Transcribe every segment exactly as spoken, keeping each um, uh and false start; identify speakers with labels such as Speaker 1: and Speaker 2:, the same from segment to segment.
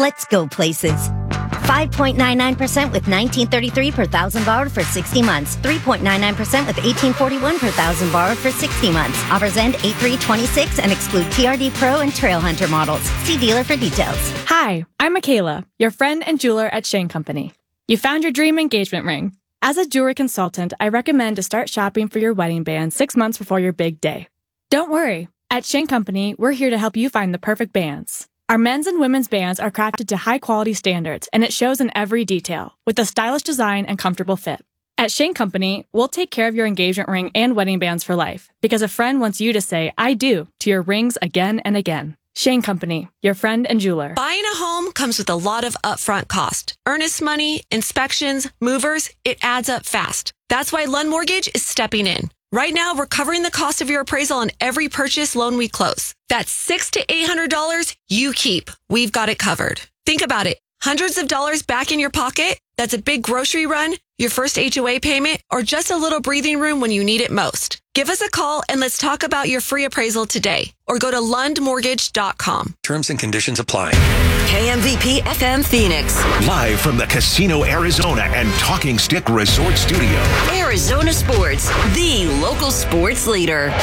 Speaker 1: Let's go places. five point nine nine percent with nineteen thirty-three per thousand borrowed for sixty months. three point nine nine percent with eighteen forty-one per thousand borrowed for sixty months. Offers end eight three twenty-six and exclude T R D Pro and Trail Hunter models. See dealer for details.
Speaker 2: Hi, I'm Michaela, your friend and jeweler at Shane Company. You found your dream engagement ring. As a jewelry consultant, I recommend to start shopping for your wedding band six months before your big day. Don't worry. At Shane Company, we're here to help you find the perfect bands. Our men's and women's bands are crafted to high-quality standards, and it shows in every detail, with a stylish design and comfortable fit. At Shane Company, we'll take care of your engagement ring and wedding bands for life, because a friend wants you to say, I do, to your rings again and again. Shane Company, your friend and jeweler.
Speaker 3: Buying a home comes with a lot of upfront cost. Earnest money, inspections, movers, it adds up fast. That's why Lund Mortgage is stepping in. Right now, we're covering the cost of your appraisal on every purchase loan we close. That's six hundred to eight hundred dollars you keep. We've got it covered. Think about it. Hundreds of dollars back in your pocket? That's a big grocery run, your first H O A payment, or just a little breathing room when you need it most. Give us a call and let's talk about your free appraisal today. Or go to lund mortgage dot com.
Speaker 4: Terms and conditions apply.
Speaker 5: K M V P F M Phoenix.
Speaker 6: Live from the Casino Arizona and Talking Stick Resort Studio.
Speaker 5: Arizona Sports, the local sports leader.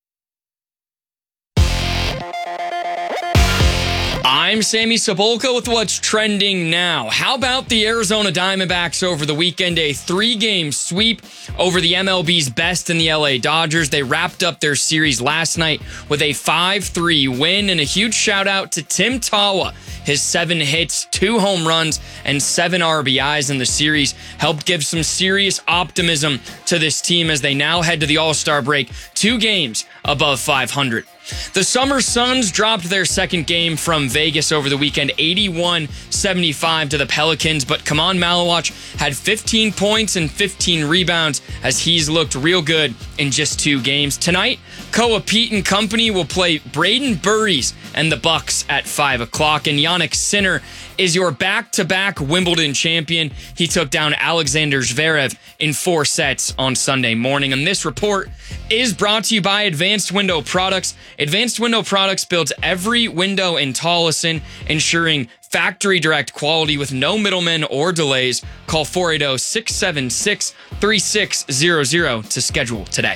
Speaker 7: I'm Sammy Sabolka with what's trending now. How about the Arizona Diamondbacks over the weekend? A three-game sweep over the M L B's best in the L A Dodgers. They wrapped up their series last night with a five three win, and a huge shout-out to Tim Tawa. His seven hits, two home runs, and seven R B Is in the series helped give some serious optimism to this team as they now head to the All-Star break, two games above five hundred. The Summer Suns dropped their second game from Vegas over the weekend, eighty-one seventy-five to the Pelicans, but Kaman Malawach had fifteen points and fifteen rebounds as he's looked real good in just two games. Tonight, Koa Pete and company will play Braden Burries and the Bucks at five o'clock, and Jannik Sinner is your back-to-back Wimbledon champion. He took down Alexander Zverev in four sets on Sunday morning. And this report is brought to you by Advanced Window Products. Advanced Window Products builds every window in Tolleson, ensuring factory direct quality with no middlemen or delays. Call four eight zero, six seven six, three six zero zero to schedule today.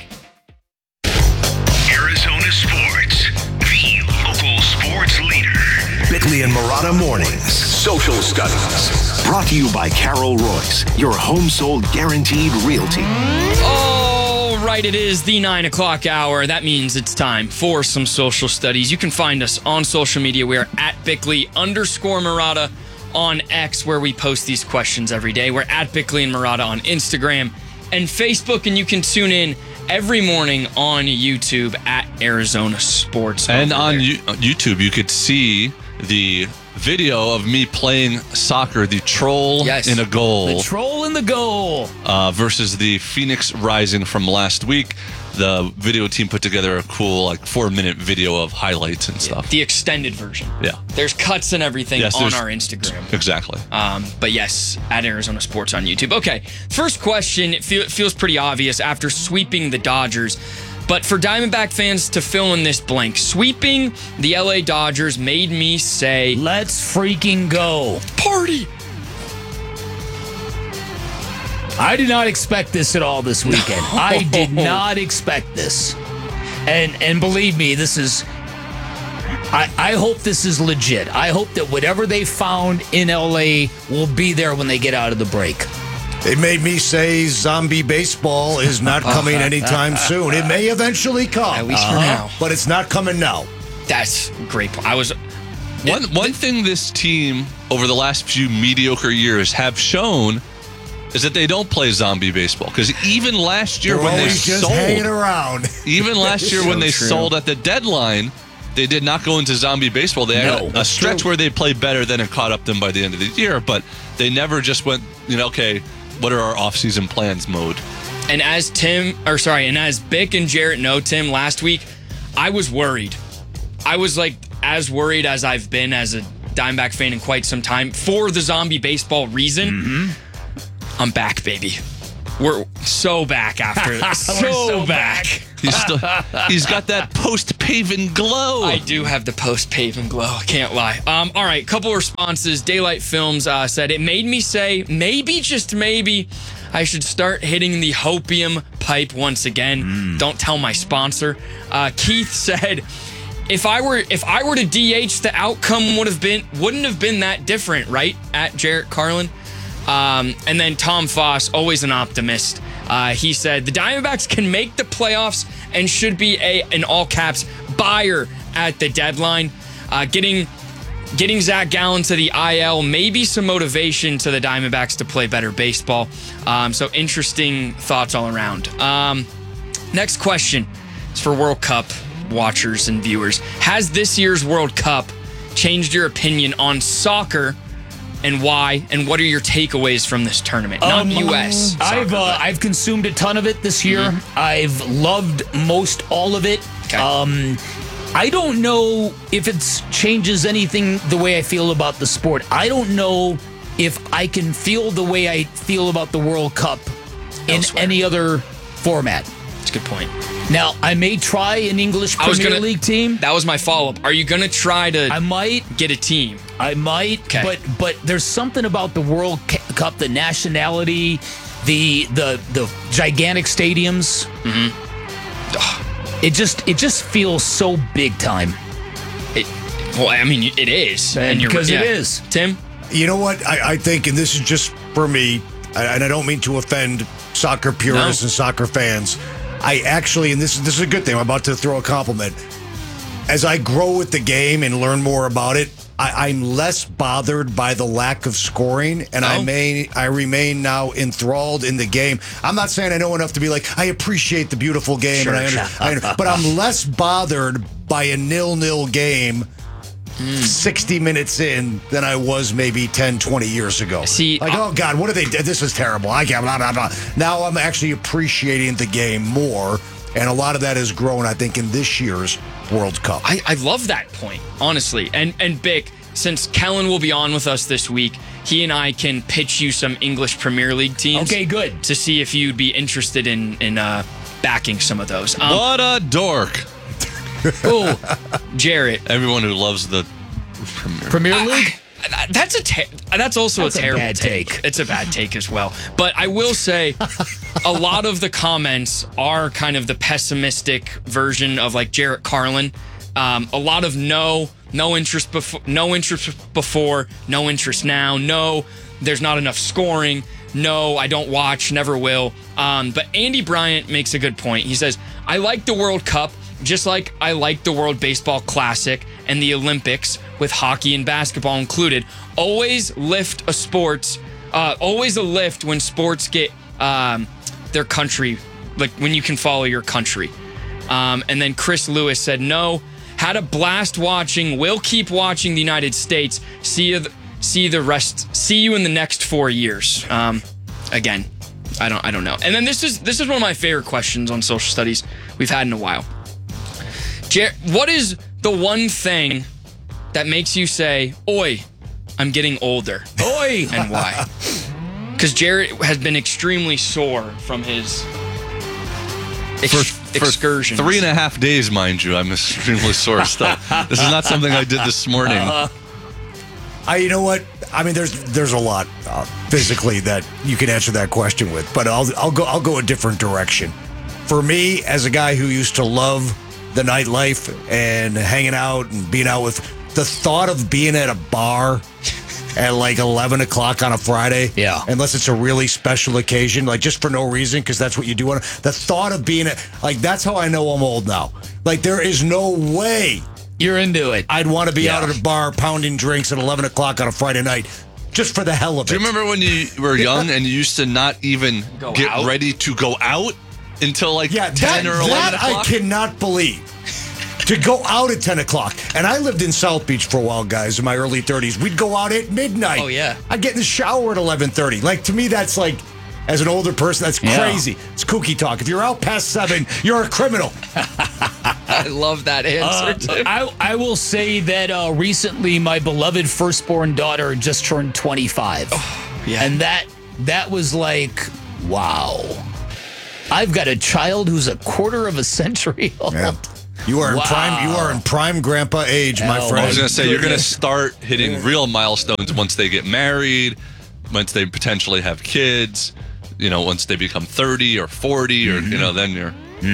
Speaker 6: Arizona Sports, the local sports leader. Bickley and Marotta Mornings. Social Studies. Brought to you by Carol Royce, your home sold guaranteed realty.
Speaker 7: All right, it is the nine o'clock hour. That means it's time for some social studies. You can find us on social media. We are at Bickley underscore Marotta on X, where we post these questions every day. We're at Bickley and Marotta on Instagram and Facebook, and you can tune in every morning on YouTube at Arizona Sports.
Speaker 8: And on U- YouTube, you could see the video of me playing soccer, the troll
Speaker 7: yes.
Speaker 8: in a goal.
Speaker 9: The troll in the goal.
Speaker 8: Uh, versus the Phoenix Rising from last week. The video team put together a cool, like, four-minute video of highlights and stuff.
Speaker 7: The extended version.
Speaker 8: Yeah.
Speaker 7: There's cuts and everything
Speaker 8: yes,
Speaker 7: on our Instagram.
Speaker 8: Exactly.
Speaker 7: Um, but yes, at Arizona Sports on YouTube. Okay, first question. It, feel, it feels pretty obvious after sweeping the Dodgers. But for Diamondback fans to fill in this blank, sweeping the L A Dodgers made me say,
Speaker 9: let's freaking go.
Speaker 7: Party!
Speaker 9: I did not expect this at all this weekend. No. I did not expect this. And and believe me, this is... I, I hope this is legit. I hope that whatever they found in L A will be there when they get out of the break.
Speaker 10: They made me say zombie baseball is not coming anytime soon. It may eventually come.
Speaker 7: At least for uh-huh. now.
Speaker 10: But it's not coming now.
Speaker 7: That's great. I was...
Speaker 8: One, it, one thing this team, over the last few mediocre years, have shown is that they don't play zombie baseball. Because even last year
Speaker 10: They're
Speaker 8: when they
Speaker 10: just
Speaker 8: sold...
Speaker 10: hanging around.
Speaker 8: Even last year
Speaker 7: so
Speaker 8: when they
Speaker 7: true.
Speaker 8: sold at the deadline, they did not go into zombie baseball. They had
Speaker 9: no,
Speaker 8: a stretch
Speaker 9: true.
Speaker 8: where they played better than it caught up them by the end of the year. But they never just went, you know, okay... what are our off-season plans mode?
Speaker 7: And as Tim, or sorry, and as Bick and Jarrett know, Tim, last week, I was worried. I was like as worried as I've been as a Diamondback fan in quite some time for the zombie baseball reason. Mm-hmm. I'm back, baby. We're so back after this. So, so back. back.
Speaker 8: He's still, he's got that post-Pavin glow.
Speaker 7: I do have the post-Pavin glow. I can't lie. Um, all right, couple responses. Daylight Films uh, said, it made me say, maybe, just maybe, I should start hitting the hopium pipe once again. Mm. Don't tell my sponsor. Uh, Keith said, if I were if I were to D H, the outcome would have been wouldn't have been that different, right? At Jarrett Carlin. Um, and then Tom Foss, always an optimist. Uh, he said, the Diamondbacks can make the playoffs and should be a, in all caps, buyer at the deadline. Uh, getting getting Zach Gallen to the I L, maybe some motivation to the Diamondbacks to play better baseball. Um, so interesting thoughts all around. Um, next question is for World Cup watchers and viewers. Has this year's World Cup changed your opinion on soccer? And why? And what are your takeaways from this tournament? Not
Speaker 9: um,
Speaker 7: U S soccer,
Speaker 9: I've uh, I've consumed a ton of it this year. Mm-hmm. I've loved most all of it.
Speaker 7: Okay.
Speaker 9: Um, I don't know if it changes anything the way I feel about the sport. I don't know if I can feel the way I feel about the World Cup in Elsewhere. any other format.
Speaker 7: That's a good point.
Speaker 9: Now, I may try an English Premier
Speaker 7: gonna,
Speaker 9: League team.
Speaker 7: That was my follow-up. Are you going to try to
Speaker 9: I might
Speaker 7: get a team?
Speaker 9: I might,
Speaker 7: okay.
Speaker 9: but but there's something about the World Cup, the nationality, the the the gigantic stadiums.
Speaker 7: Mm-hmm.
Speaker 9: It just it just feels so big time.
Speaker 7: It, well, I mean, it is,
Speaker 9: and, and you're, because yeah. it is.
Speaker 7: Tim,
Speaker 10: you know what? I, I think, and this is just for me, and I don't mean to offend soccer purists no. and soccer fans. I actually, and this, this is a good thing, I'm about to throw a compliment. As I grow with the game and learn more about it, I, I'm less bothered by the lack of scoring, and oh. I may I remain now enthralled in the game. I'm not saying I know enough to be like, I appreciate the beautiful game, sure, and I, under, I under, but I'm less bothered by a nil-nil game Mm. sixty minutes in than I was maybe ten, twenty years ago.
Speaker 7: See,
Speaker 10: like, uh, oh, God, what are they? This is terrible. I can't, blah, blah, blah. Now I'm actually appreciating the game more, and a lot of that has grown, I think, in this year's World Cup.
Speaker 7: I, I love that point, honestly. And, and Bick, since Kellen will be on with us this week, he and I can pitch you some English Premier League teams.
Speaker 9: Okay, good.
Speaker 7: To see if you'd be interested in, in uh, backing some of those.
Speaker 8: Um, what a dork.
Speaker 7: Oh, Jarrett.
Speaker 8: Everyone who loves the Premier,
Speaker 9: Premier League?
Speaker 7: I, I, that's a ter- that's also
Speaker 9: that's
Speaker 7: a terrible
Speaker 9: a bad take.
Speaker 7: take. It's a bad take as well. But I will say a lot of the comments are kind of the pessimistic version of like Jarrett Carlin. Um, a lot of no, no interest before, no interest before, no interest now. No, there's not enough scoring. No, I don't watch, never will. Um, but Andy Bryant makes a good point. He says, I like the World Cup just like I like the World Baseball Classic and the Olympics with hockey and basketball included. Always lift a sports, uh, always a lift when sports get um, their country, like when you can follow your country. Um, and then Chris Lewis said, no, had a blast watching, will keep watching the United States. See you, th- see the rest, see you in the next four years. Um, again, I don't, I don't know. And then this is, this is one of my favorite questions on social studies we've had in a while. Jer- what is the one thing that makes you say, oi, I'm getting older?
Speaker 9: Oi!
Speaker 7: And why? Because Jarrett has been extremely sore from his ex-
Speaker 8: for,
Speaker 7: excursions.
Speaker 8: For three and a half days, mind you, I'm extremely sore still. This is not something I did this morning. Uh,
Speaker 10: I, you know what? I mean, there's there's a lot uh, physically that you can answer that question with, but I'll I'll go I'll go a different direction. For me, as a guy who used to love the nightlife and hanging out and being out with the thought of being at a bar at like eleven o'clock on a Friday.
Speaker 9: Yeah.
Speaker 10: Unless it's a really special occasion, like just for no reason, because that's what you do. On the thought of being at, like, that's how I know I'm old now. Like, there is no way
Speaker 9: you're into it.
Speaker 10: I'd want to be yeah. out at a bar pounding drinks at eleven o'clock on a Friday night just for the hell of it.
Speaker 8: Do you remember when you were young and you used to not even go get out? ready to go out until like
Speaker 10: yeah,
Speaker 8: ten
Speaker 10: that,
Speaker 8: or eleven
Speaker 10: that
Speaker 8: o'clock?
Speaker 10: I cannot believe. To go out at ten o'clock. And I lived in South Beach for a while, guys, in my early thirties. We'd go out at midnight.
Speaker 7: Oh, yeah.
Speaker 10: I'd get in the shower at eleven thirty. Like, to me, that's like, as an older person, that's
Speaker 9: yeah.
Speaker 10: crazy. It's kooky talk. If you're out past seven, you're a criminal.
Speaker 7: I love that answer,
Speaker 9: uh,
Speaker 7: too.
Speaker 9: I, I will say that uh, recently my beloved firstborn daughter just turned twenty-five.
Speaker 7: Oh, yeah.
Speaker 9: And that that was like, wow. I've got a child who's a quarter of a century old.
Speaker 10: Yeah. You are in
Speaker 9: Wow.
Speaker 10: prime. You are in prime grandpa age, my
Speaker 9: Oh,
Speaker 10: friend.
Speaker 8: I was going to say, you're going to
Speaker 9: goodness.
Speaker 8: start hitting real milestones once they get married, once they potentially have kids, you know, once they become thirty or forty, or, you know, then you're.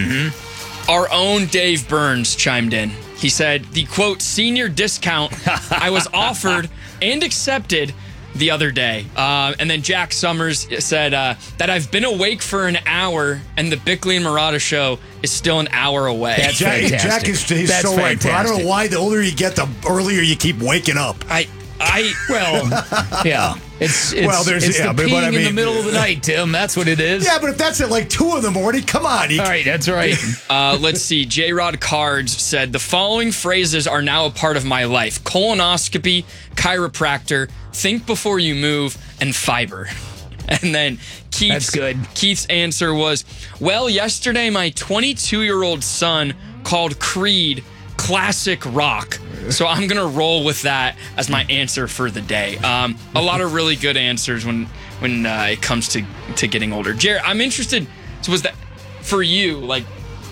Speaker 7: Our own Dave Burns chimed in. He said, the quote, senior discount I was offered and accepted the other day. Uh, and then Jack Summers said uh, that I've been awake for an hour and the Bickley and Murata show is still an hour away.
Speaker 9: That's
Speaker 10: Jack,
Speaker 9: fantastic.
Speaker 10: Jack is he's
Speaker 9: That's
Speaker 10: so right. But I don't
Speaker 9: fantastic.
Speaker 10: know why. The older you get, the earlier you keep waking up.
Speaker 7: I, I,
Speaker 9: Well, yeah. It's, it's,
Speaker 10: Well, there's-
Speaker 9: it's
Speaker 10: yeah,
Speaker 9: the
Speaker 10: but
Speaker 9: peeing
Speaker 10: what I
Speaker 9: in the
Speaker 10: mean-
Speaker 9: middle of the night, Tim. That's what it is.
Speaker 10: Yeah, but if that's at like two in the morning, come on. You
Speaker 9: All right, that's right.
Speaker 7: Uh, let's see. J-Rod Cards said, the following phrases are now a part of my life. Colonoscopy, chiropractor, think before you move, and fiber. And then Keith's,
Speaker 9: That's good.
Speaker 7: Keith's answer was, well, yesterday my twenty-two-year-old son called Creed classic rock. So I'm going to roll with that as my answer for the day. Um, a lot of really good answers when when uh, it comes to, to getting older. Jared, I'm interested. So was that for you, like,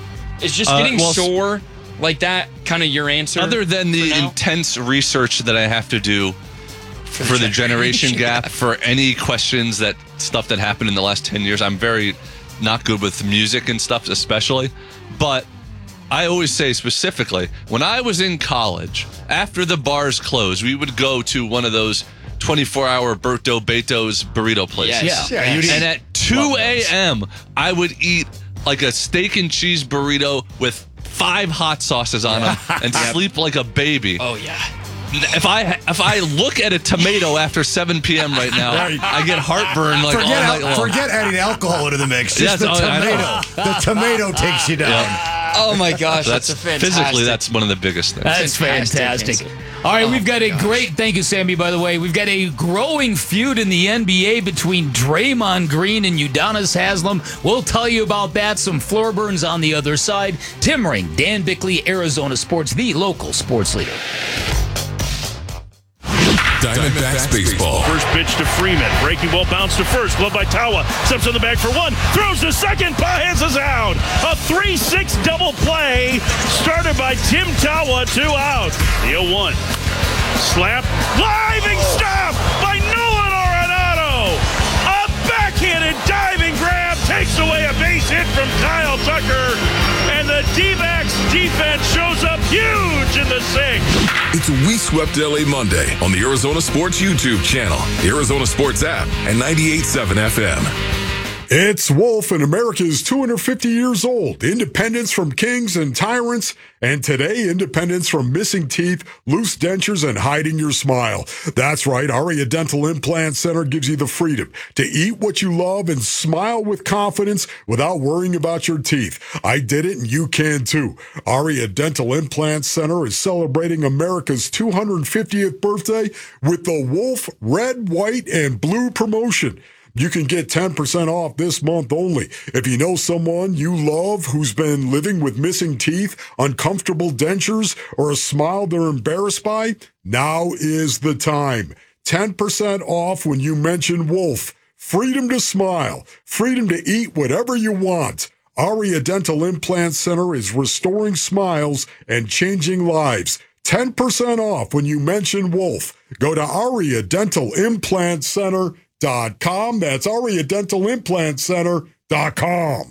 Speaker 7: is just
Speaker 8: Uh,
Speaker 7: getting
Speaker 8: well,
Speaker 7: sore like that kind of your answer?
Speaker 8: Other than the
Speaker 7: for now?
Speaker 8: intense research that I have to do for,
Speaker 7: the
Speaker 8: the generation
Speaker 7: generation
Speaker 8: gap,
Speaker 7: gap.
Speaker 8: for any questions that stuff that happened in the last ten years, I'm very not good with music and stuff, especially. But I always say specifically, when I was in college, after the bars closed, we would go to one of those twenty-four hour Berto Beto's burrito places.
Speaker 7: Yes.
Speaker 9: Yeah.
Speaker 10: Yeah, you'd eat-
Speaker 8: And at two a.m., I would eat like a steak and cheese burrito with five hot sauces on them and sleep like a baby.
Speaker 7: Oh, yeah.
Speaker 8: If I if I look at a tomato after seven p.m. right now,
Speaker 10: Right.
Speaker 8: I get heartburn like all
Speaker 10: forget,
Speaker 8: night long.
Speaker 10: forget adding alcohol into the mix. Just
Speaker 8: Yes,
Speaker 10: the
Speaker 8: oh, I know.
Speaker 10: tomato. The tomato takes you down.
Speaker 7: Oh, my gosh. That's,
Speaker 8: That's
Speaker 7: a fantastic.
Speaker 8: physically, that's one of the biggest things.
Speaker 9: That's
Speaker 7: Fantastic
Speaker 9: fantastic.
Speaker 7: answer.
Speaker 9: All right,
Speaker 7: Oh,
Speaker 9: we've got a
Speaker 7: gosh.
Speaker 9: great, thank you, Sammy, by the way. We've got a growing feud in the N B A between Draymond Green and Udonis Haslem. We'll tell you about that. Some floor burns on the other side. Tim Ring, Dan Bickley, Arizona Sports, the local sports leader.
Speaker 4: Diamondbacks baseball.
Speaker 11: First pitch to Freeman. Breaking ball bounce to first. Glove by Tawa. Steps on the bag for one. Throws to second. Paez is out. A three six double play started by Tim Tawa. Two out. The oh one. Slap. Diving stop by Nolan Arenado. A backhanded diving grab takes away a base hit from Kyle Tucker. And the D-backs defense shows up huge in the sixth.
Speaker 4: It's We Swept L A Monday on the Arizona Sports YouTube channel, the Arizona Sports app, and ninety-eight point seven F M.
Speaker 12: It's Wolf, and America is two hundred fifty years old. Independence from kings and tyrants, and today, independence from missing teeth, loose dentures, and hiding your smile. That's right, Aria Dental Implant Center gives you the freedom to eat what you love and smile with confidence without worrying about your teeth. I did it, and you can too. Aria Dental Implant Center is celebrating America's two hundred fiftieth birthday with the Wolf Red, White, and Blue promotion. You can get ten percent off this month only. If you know someone you love who's been living with missing teeth, uncomfortable dentures, or a smile they're embarrassed by, now is the time. ten percent off when you mention Wolf. Freedom to smile. Freedom to eat whatever you want. Aria Dental Implant Center is restoring smiles and changing lives. ten percent off when you mention Wolf. Go to Aria Dental Implant Center. Dot com. That's Aria Dental Implant Center dot com.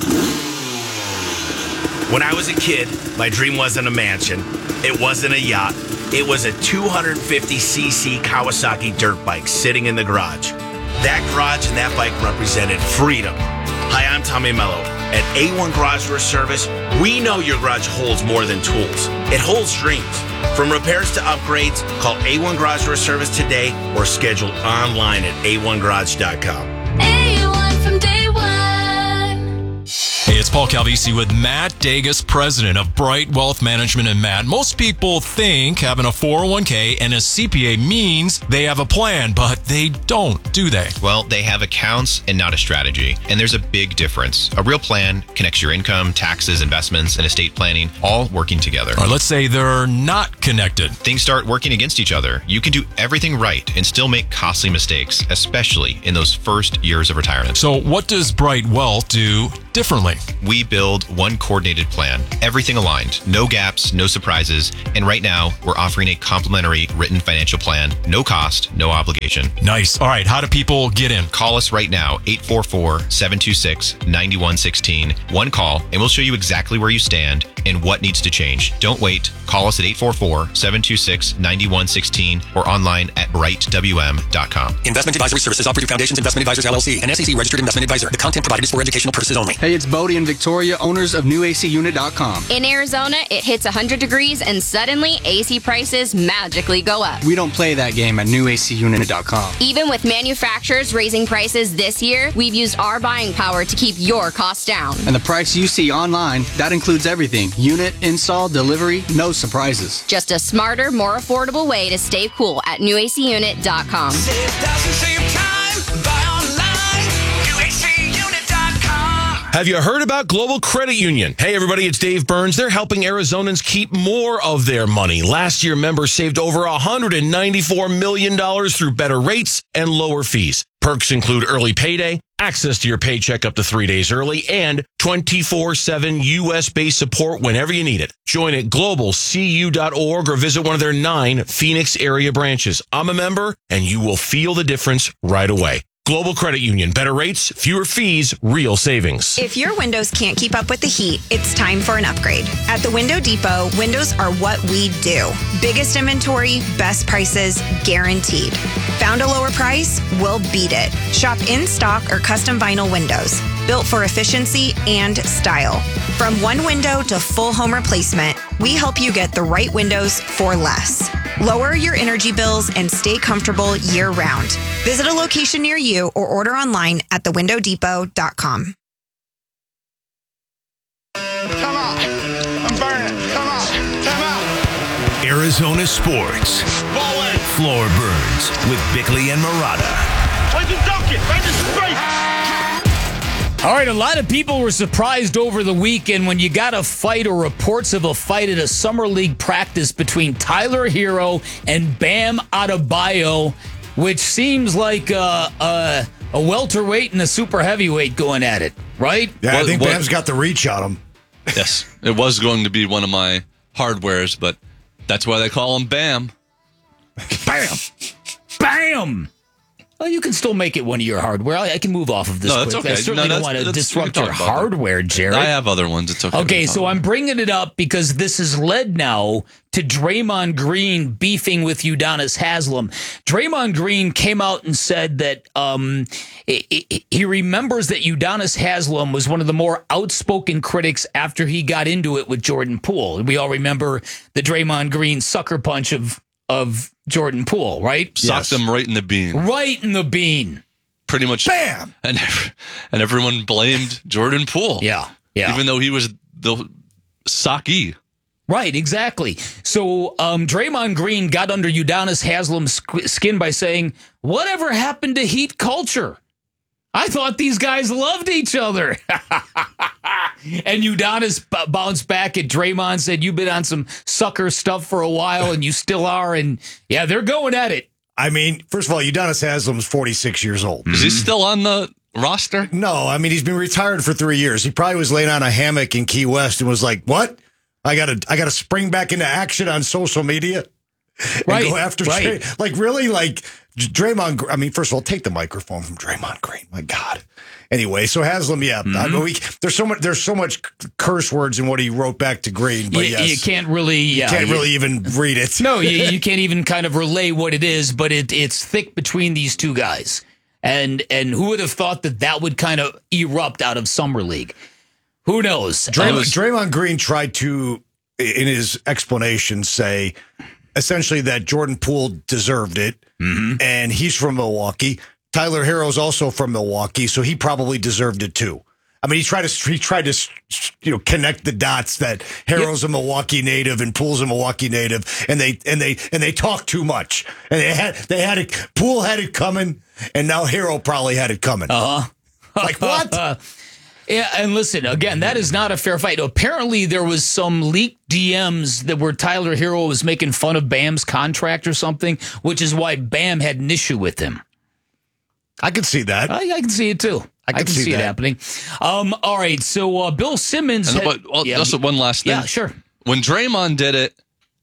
Speaker 13: When I was a kid, my dream wasn't a mansion. It wasn't a yacht. It was a two hundred fifty c c Kawasaki dirt bike sitting in the garage. That garage and that bike represented freedom. Hi, I'm Tommy Mello. At A one Garage Door Service, we know your garage holds more than tools. It holds dreams. From repairs to upgrades, call A one Garage Door Service today or schedule online at A one garage dot com.
Speaker 14: A one from day one.
Speaker 15: Hey, it's Paul Calvisi with Matt Dagus, president of Bright Wealth Management. And Matt, most people think having a four oh one k and a C P A means they have a plan, but they don't, do they?
Speaker 16: Well, they have accounts and not a strategy. And there's a big difference. A real plan connects your income, taxes, investments, and estate planning all working together.
Speaker 15: Or let's say they're not connected.
Speaker 16: Things start working against each other. You can do everything right and still make costly mistakes, especially in those first years of retirement.
Speaker 15: So what does Bright Wealth do differently?
Speaker 16: We build one coordinated plan, everything aligned, no gaps, no surprises. And right now, we're offering a complimentary written financial plan, no cost, no obligation.
Speaker 15: Nice. All right. How do people get in?
Speaker 16: Call us right now, eight four four, seven two six, nine one one six. One call, and we'll show you exactly where you stand and what needs to change. Don't wait. Call us at eight four four, seven two six, nine one one six or online at bright w m dot com.
Speaker 17: Investment advisory services offered through Foundations Investment Advisors, L L C, an S E C registered investment advisor. The content provided is for educational purposes only.
Speaker 18: Hey, it's Bodie and Victoria, owners of new A C unit dot com.
Speaker 19: In Arizona, it hits one hundred degrees and suddenly A C prices magically go up.
Speaker 18: We don't play that game at new A C unit dot com.
Speaker 19: Even with manufacturers raising prices this year, we've used our buying power to keep your costs down.
Speaker 18: And the price you see online, that includes everything. Unit, install, delivery, no surprises.
Speaker 19: Just a smarter, more affordable way to stay cool at new A C unit dot com.
Speaker 20: Save thousands, save time, buy online, new A C unit dot com.
Speaker 21: Have you heard about Global Credit Union? Hey, everybody, it's Dave Burns. They're helping Arizonans keep more of their money. Last year, members saved over one hundred ninety-four million dollars through better rates and lower fees. Perks include early payday, access to your paycheck up to three days early, and twenty-four seven U S-based support whenever you need it. Join at global c u dot org or visit one of their nine Phoenix area branches. I'm a member, and you will feel the difference right away. Global Credit Union. Better rates, fewer fees, real savings.
Speaker 22: If your windows can't keep up with the heat, it's time for an upgrade. At the Window Depot, windows are what we do. Biggest inventory, best prices, guaranteed. Found a lower price? We'll beat it. Shop in stock or custom vinyl windows, built for efficiency and style. From one window to full home replacement, we help you get the right windows for less. Lower your energy bills and stay comfortable year-round. Visit a location near you or order online at the window depot dot com.
Speaker 20: Come on, I'm burning. Come on, come on.
Speaker 6: Arizona Sports. Floor Burns with Bickley and Marotta.
Speaker 11: Like a ducket, right to straight.
Speaker 9: All right, a lot of people were surprised over the weekend when you got a fight or reports of a fight at a summer league practice between Tyler Hero and Bam Adebayo, which seems like a, a, a welterweight and a super heavyweight going at it, right?
Speaker 10: Yeah,
Speaker 8: What-
Speaker 10: I think
Speaker 8: what-
Speaker 10: Bam's got the reach on him.
Speaker 8: Yes, it was going to be one of my hardwares, but that's why they call him Bam.
Speaker 9: Bam! Bam! Well, you can still make it one of your hardware. I, I can move off of this.
Speaker 8: No, that's
Speaker 9: quick.
Speaker 8: okay.
Speaker 9: I certainly
Speaker 8: No,
Speaker 9: don't
Speaker 8: that's-
Speaker 9: want to
Speaker 8: that's- we
Speaker 9: disrupt
Speaker 8: can
Speaker 9: your
Speaker 8: talk about that.
Speaker 9: hardware, Jared.
Speaker 8: I have other ones. It's okay.
Speaker 9: Okay,
Speaker 8: We
Speaker 9: so
Speaker 8: can talk
Speaker 9: I'm bringing it up because this has led now to Draymond Green beefing with Udonis Haslem. Draymond Green came out and said that um, he, he- he remembers that Udonis Haslem was one of the more outspoken critics after he got into it with Jordan Poole. We all remember the Draymond Green sucker punch of of Jordan Poole, right?
Speaker 8: Socked him right in the bean.
Speaker 9: Right in the bean.
Speaker 8: Pretty much.
Speaker 10: Bam!
Speaker 8: And ev- and everyone blamed Jordan Poole.
Speaker 9: Yeah, yeah.
Speaker 8: Even though he was the socky.
Speaker 9: Right, exactly. So um, Draymond Green got under Udonis Haslem's squ- skin by saying, whatever happened to Heat culture? I thought these guys loved each other. And Udonis b- bounced back at Draymond, said, you've been on some sucker stuff for a while, and you still are. And yeah, they're going at it.
Speaker 10: I mean, first of all, Udonis Haslem's forty-six years old.
Speaker 8: Is he still on the roster?
Speaker 10: No, I mean, he's been retired for three years. He probably was laying on a hammock in Key West and was like, what? I got to I got to spring back into action on social media and
Speaker 9: Right,
Speaker 10: go after
Speaker 9: right.
Speaker 10: Dray- Like, really? Like, Draymond, Gr- I mean, first of all, take the microphone from Draymond Green. My God. Anyway, so Haslam, yeah, I mean, we, there's so much there's so much curse words in what he wrote back to Green, but
Speaker 9: you,
Speaker 10: yes,
Speaker 9: you can't really,
Speaker 10: you
Speaker 9: yeah,
Speaker 10: can't
Speaker 9: you-
Speaker 10: really even read it.
Speaker 9: No, you, you can't even kind of relay what it is, but it, it's thick between these two guys. And and who would have thought that that would kind of erupt out of Summer League? Who knows?
Speaker 10: Draymond, Draymond Green tried to, in his explanation, say essentially that Jordan Poole deserved it, and he's from Milwaukee. Tyler Hero's also from Milwaukee, so he probably deserved it too. I mean, he tried to he tried to you know connect the dots that Hero's a Milwaukee native and Poole's a Milwaukee native, and they and they and they talk too much, and they had they had it. Poole had it coming, and now Hero probably had it coming.
Speaker 9: Uh huh.
Speaker 10: Like what?
Speaker 9: Yeah, and listen, again, that is not a fair fight. Apparently, there was some leaked D Ms that where Tyler Hero was making fun of Bam's contract or something, which is why Bam had an issue with him.
Speaker 10: I can see that.
Speaker 9: I, I can see it too. I can, see, see it
Speaker 10: that.
Speaker 9: happening. Um, all right, so uh, Bill Simmons.
Speaker 8: And
Speaker 9: had,
Speaker 8: what, well,
Speaker 9: yeah,
Speaker 8: just one last thing.
Speaker 9: Yeah, sure.
Speaker 8: When Draymond did it,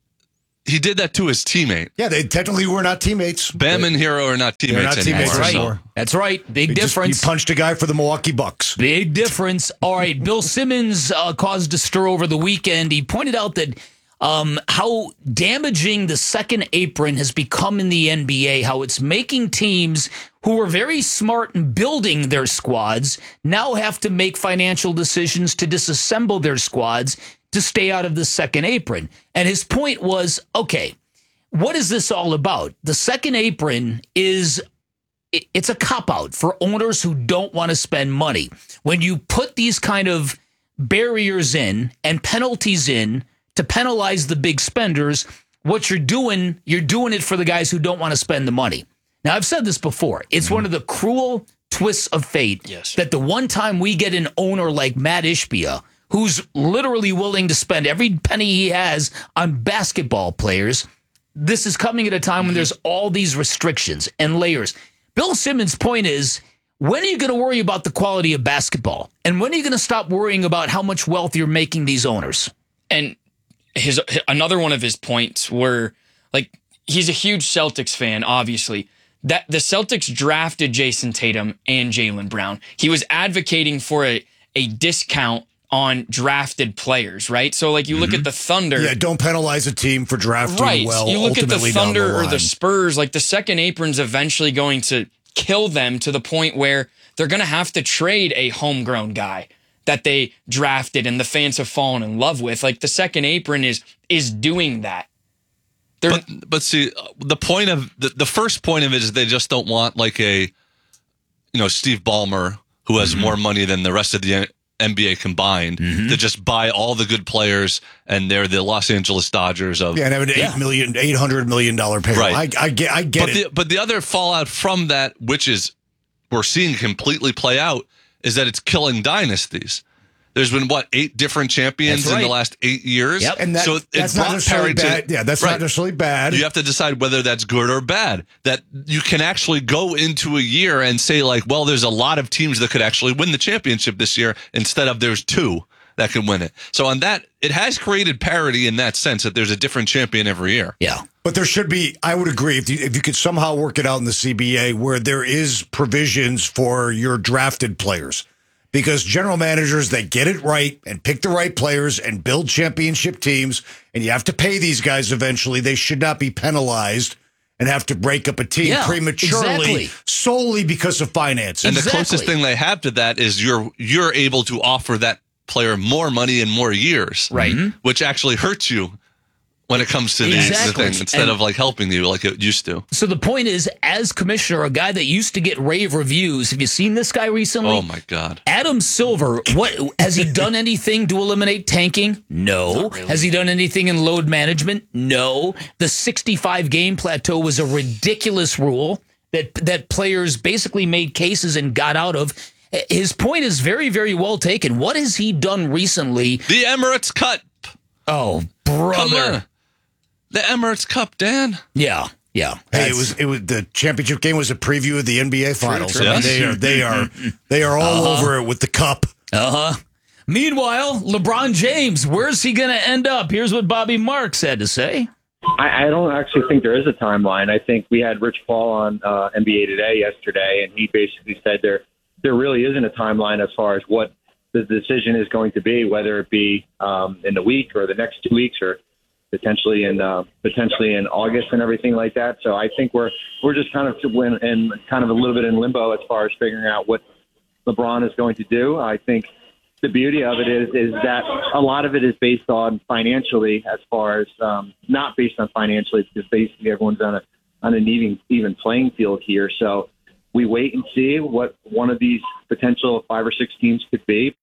Speaker 8: he did that to his teammate.
Speaker 10: Yeah, they technically were not teammates.
Speaker 8: Bam and Hero are not teammates,
Speaker 10: They're not teammates
Speaker 8: anymore.
Speaker 9: That's right.
Speaker 10: anymore.
Speaker 9: That's right. Big
Speaker 10: He just-
Speaker 9: difference.
Speaker 10: he punched a guy for the Milwaukee Bucks.
Speaker 9: Big difference. All right, Bill Simmons uh, caused a stir over the weekend. He pointed out that um, how damaging the second apron has become in the N B A, how it's making teams who were very smart in building their squads now have to make financial decisions to disassemble their squads to stay out of the second apron. And his point was, okay, what is this all about? The second apron is it's a cop-out for owners who don't want to spend money. When you put these kind of barriers in and penalties in to penalize the big spenders, what you're doing, you're doing it for the guys who don't want to spend the money. Now, I've said this before. It's mm-hmm. one of the cruel twists of fate yes. that the one time we get an owner like Matt Ishbia, who's literally willing to spend every penny he has on basketball players, this is coming at a time when there's all these restrictions and layers. Bill Simmons' point is, when are you going to worry about the quality of basketball? And when are you going to stop worrying about how much wealth you're making these owners?
Speaker 7: And his another one of his points were, like, he's a huge Celtics fan, obviously. That the Celtics drafted Jason Tatum and Jaylen Brown. He was advocating for a, a discount on drafted players, right? So, like, you look mm-hmm. at the Thunder.
Speaker 10: Yeah, don't penalize a team for drafting
Speaker 7: right.
Speaker 10: well.
Speaker 7: You look at the Thunder
Speaker 10: the
Speaker 7: or the Spurs, like, the second apron's eventually going to kill them to the point where they're going to have to trade a homegrown guy that they drafted and the fans have fallen in love with. Like, the second apron is is doing that. They're,
Speaker 8: but, but see, the point of the, the first point of it is they just don't want like a, you know, Steve Ballmer who has mm-hmm. more money than the rest of the N B A combined mm-hmm. to just buy all the good players, and they're the Los Angeles Dodgers of
Speaker 10: yeah, and have an
Speaker 8: yeah.
Speaker 10: eight million, eight hundred million dollar payroll.
Speaker 8: Right.
Speaker 10: I, I get, I get
Speaker 8: but
Speaker 10: it.
Speaker 8: The, but the other fallout from that, which is we're seeing completely play out, is that it's killing dynasties. There's been what eight different champions
Speaker 10: right.
Speaker 8: in the last eight years.
Speaker 10: Yep. And that,
Speaker 8: so
Speaker 10: that's
Speaker 8: it
Speaker 10: not necessarily bad.
Speaker 8: To,
Speaker 10: yeah, that's
Speaker 8: right.
Speaker 10: not necessarily bad.
Speaker 8: You have to decide whether that's good or bad. That you can actually go into a year and say like, well, there's a lot of teams that could actually win the championship this year instead of there's two that can win it. So on that, it has created parity in that sense that there's a different champion every year.
Speaker 9: Yeah.
Speaker 10: But there should be, I would agree, if you, if you could somehow work it out in the C B A where there is provisions for your drafted players. Because general managers, they get it right and pick the right players and build championship teams, and you have to pay these guys eventually. They should not be penalized and have to break up a team
Speaker 9: yeah,
Speaker 10: prematurely
Speaker 9: exactly.
Speaker 10: solely because of finances.
Speaker 8: And
Speaker 10: exactly.
Speaker 8: the closest thing they have to that is you're you're able to offer that player more money in more years,
Speaker 9: right?
Speaker 8: Which actually hurts you when it comes to these
Speaker 9: exactly.
Speaker 8: things instead
Speaker 9: and
Speaker 8: of like helping you like it used to.
Speaker 9: So the point is, as commissioner, a guy that used to get rave reviews, have you seen this guy recently?
Speaker 8: Oh my God.
Speaker 9: Adam Silver, what has he done anything to eliminate tanking? No.
Speaker 8: Really.
Speaker 9: Has he done anything in load management? No. The sixty-five game plateau was a ridiculous rule that that players basically made cases and got out of. His point is very, very well taken. What has he done recently?
Speaker 8: The Emirates Cup.
Speaker 9: Oh, brother.
Speaker 8: Come on. The Emirates Cup, Dan.
Speaker 9: Yeah, yeah.
Speaker 10: Hey, it was it was the championship game was a preview of the N B A Finals.
Speaker 8: True, true.
Speaker 10: I mean, they are they are they are all
Speaker 9: uh-huh.
Speaker 10: over it with the cup.
Speaker 9: Uh huh. Meanwhile, LeBron James, where's he going to end up? Here's what Bobby Marks had to say.
Speaker 1: I, I don't actually think there is a timeline. I think we had Rich Paul on uh, N B A Today yesterday, and he basically said there there really isn't a timeline as far as what the decision is going to be, whether it be um, in the week or the next two weeks or potentially in uh, potentially in August and everything like that. So I think we're we're just kind of in, in kind of a little bit in limbo as far as figuring out what LeBron is going to do. I think the beauty of it is is that a lot of it is based on financially, as far as um, not based on financially, because basically everyone's on a on an even even playing field here. So we wait and see what one of these potential five or six teams could be.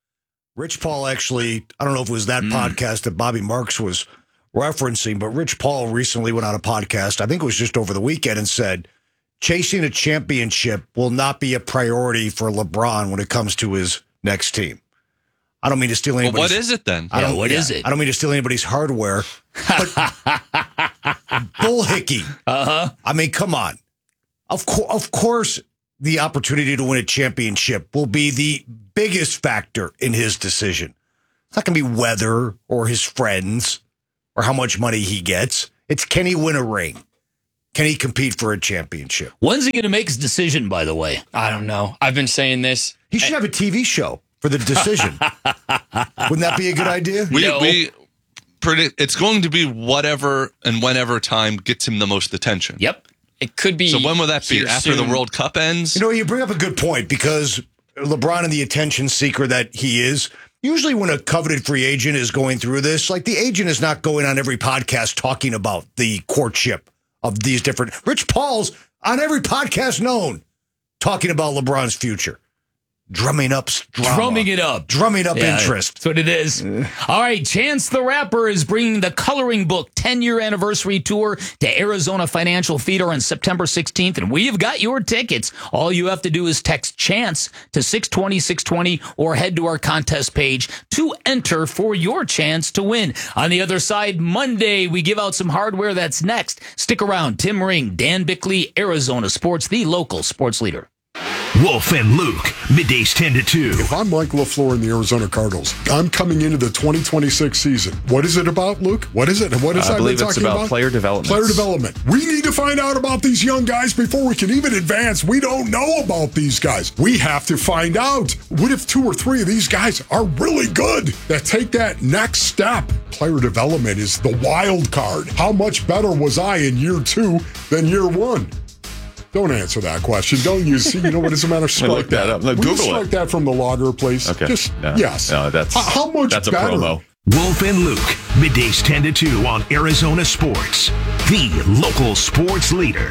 Speaker 10: Rich Paul actually, I don't know if it was that mm. podcast that Bobby Marks was referencing, but Rich Paul recently went on a podcast, I think it was just over the weekend, and said chasing a championship will not be a priority for LeBron when it comes to his next team. I don't mean to steal anybody's...
Speaker 8: Well, what is it then?
Speaker 10: I don't,
Speaker 9: yeah, what
Speaker 10: yeah,
Speaker 9: is it?
Speaker 10: I don't mean to steal anybody's hardware, but bullhickey.
Speaker 9: Uh-huh.
Speaker 10: I mean, come on. Of, co- of course, the opportunity to win a championship will be the biggest factor in his decision. It's not going to be weather or his friends or how much money he gets. It's can he win a ring? Can he compete for a championship?
Speaker 9: When's he going to make his decision, by the way?
Speaker 7: I don't know. I've been saying this.
Speaker 10: He should have a T V show for the decision. Wouldn't that be a good idea?
Speaker 8: We,
Speaker 7: No.
Speaker 8: we predict it's going to be whatever and whenever time gets him the most attention.
Speaker 9: Yep.
Speaker 7: It could be.
Speaker 8: So when will that be?
Speaker 7: here
Speaker 8: After
Speaker 7: soon.
Speaker 8: the World Cup ends?
Speaker 10: You know, you bring up a good point because LeBron and the attention seeker that he is, usually when a coveted free agent is going through this, like the agent is not going on every podcast talking about the courtship of these different. Rich Paul's on every podcast known talking about LeBron's future. Drumming up drama.
Speaker 9: Drumming it up.
Speaker 10: Drumming up
Speaker 9: Yeah,
Speaker 10: interest.
Speaker 9: That's what it is. All right, Chance the Rapper is bringing the Coloring Book ten-year anniversary tour to Arizona Financial Theater on September sixteenth, and we've got your tickets. All you have to do is text CHANCE to six twenty, six twenty or head to our contest page to enter for your chance to win. On the other side, Monday, we give out some hardware. That's next. Stick around. Tim Ring, Dan Bickley, Arizona Sports, the local sports leader.
Speaker 6: Wolf and Luke, middays ten to two.
Speaker 12: If I'm Mike LaFleur in the Arizona Cardinals, I'm coming into the twenty twenty-six season. What is it about, Luke? What is it? What is
Speaker 2: I
Speaker 12: I
Speaker 2: believe
Speaker 12: been
Speaker 2: it's
Speaker 12: talking
Speaker 2: about
Speaker 12: about?
Speaker 2: player development.
Speaker 12: Player development. We need to find out about these young guys before we can even advance. We don't know about these guys. We have to find out. What if two or three of these guys are really good that take that next step? Player development is the wild card. How much better was I in year two than year one? Don't answer that question. Don't use, you know what, doesn't matter. Strike
Speaker 2: look that up. No,
Speaker 12: Will you
Speaker 2: Google
Speaker 12: strike
Speaker 2: it.
Speaker 12: that from the logger, please?
Speaker 2: Okay.
Speaker 12: Just,
Speaker 2: No.
Speaker 12: yes.
Speaker 2: No, that's-
Speaker 12: how, how much
Speaker 2: that's a
Speaker 12: better?
Speaker 2: promo.
Speaker 6: Wolf and Luke, middays ten to two on Arizona Sports, the local sports leader.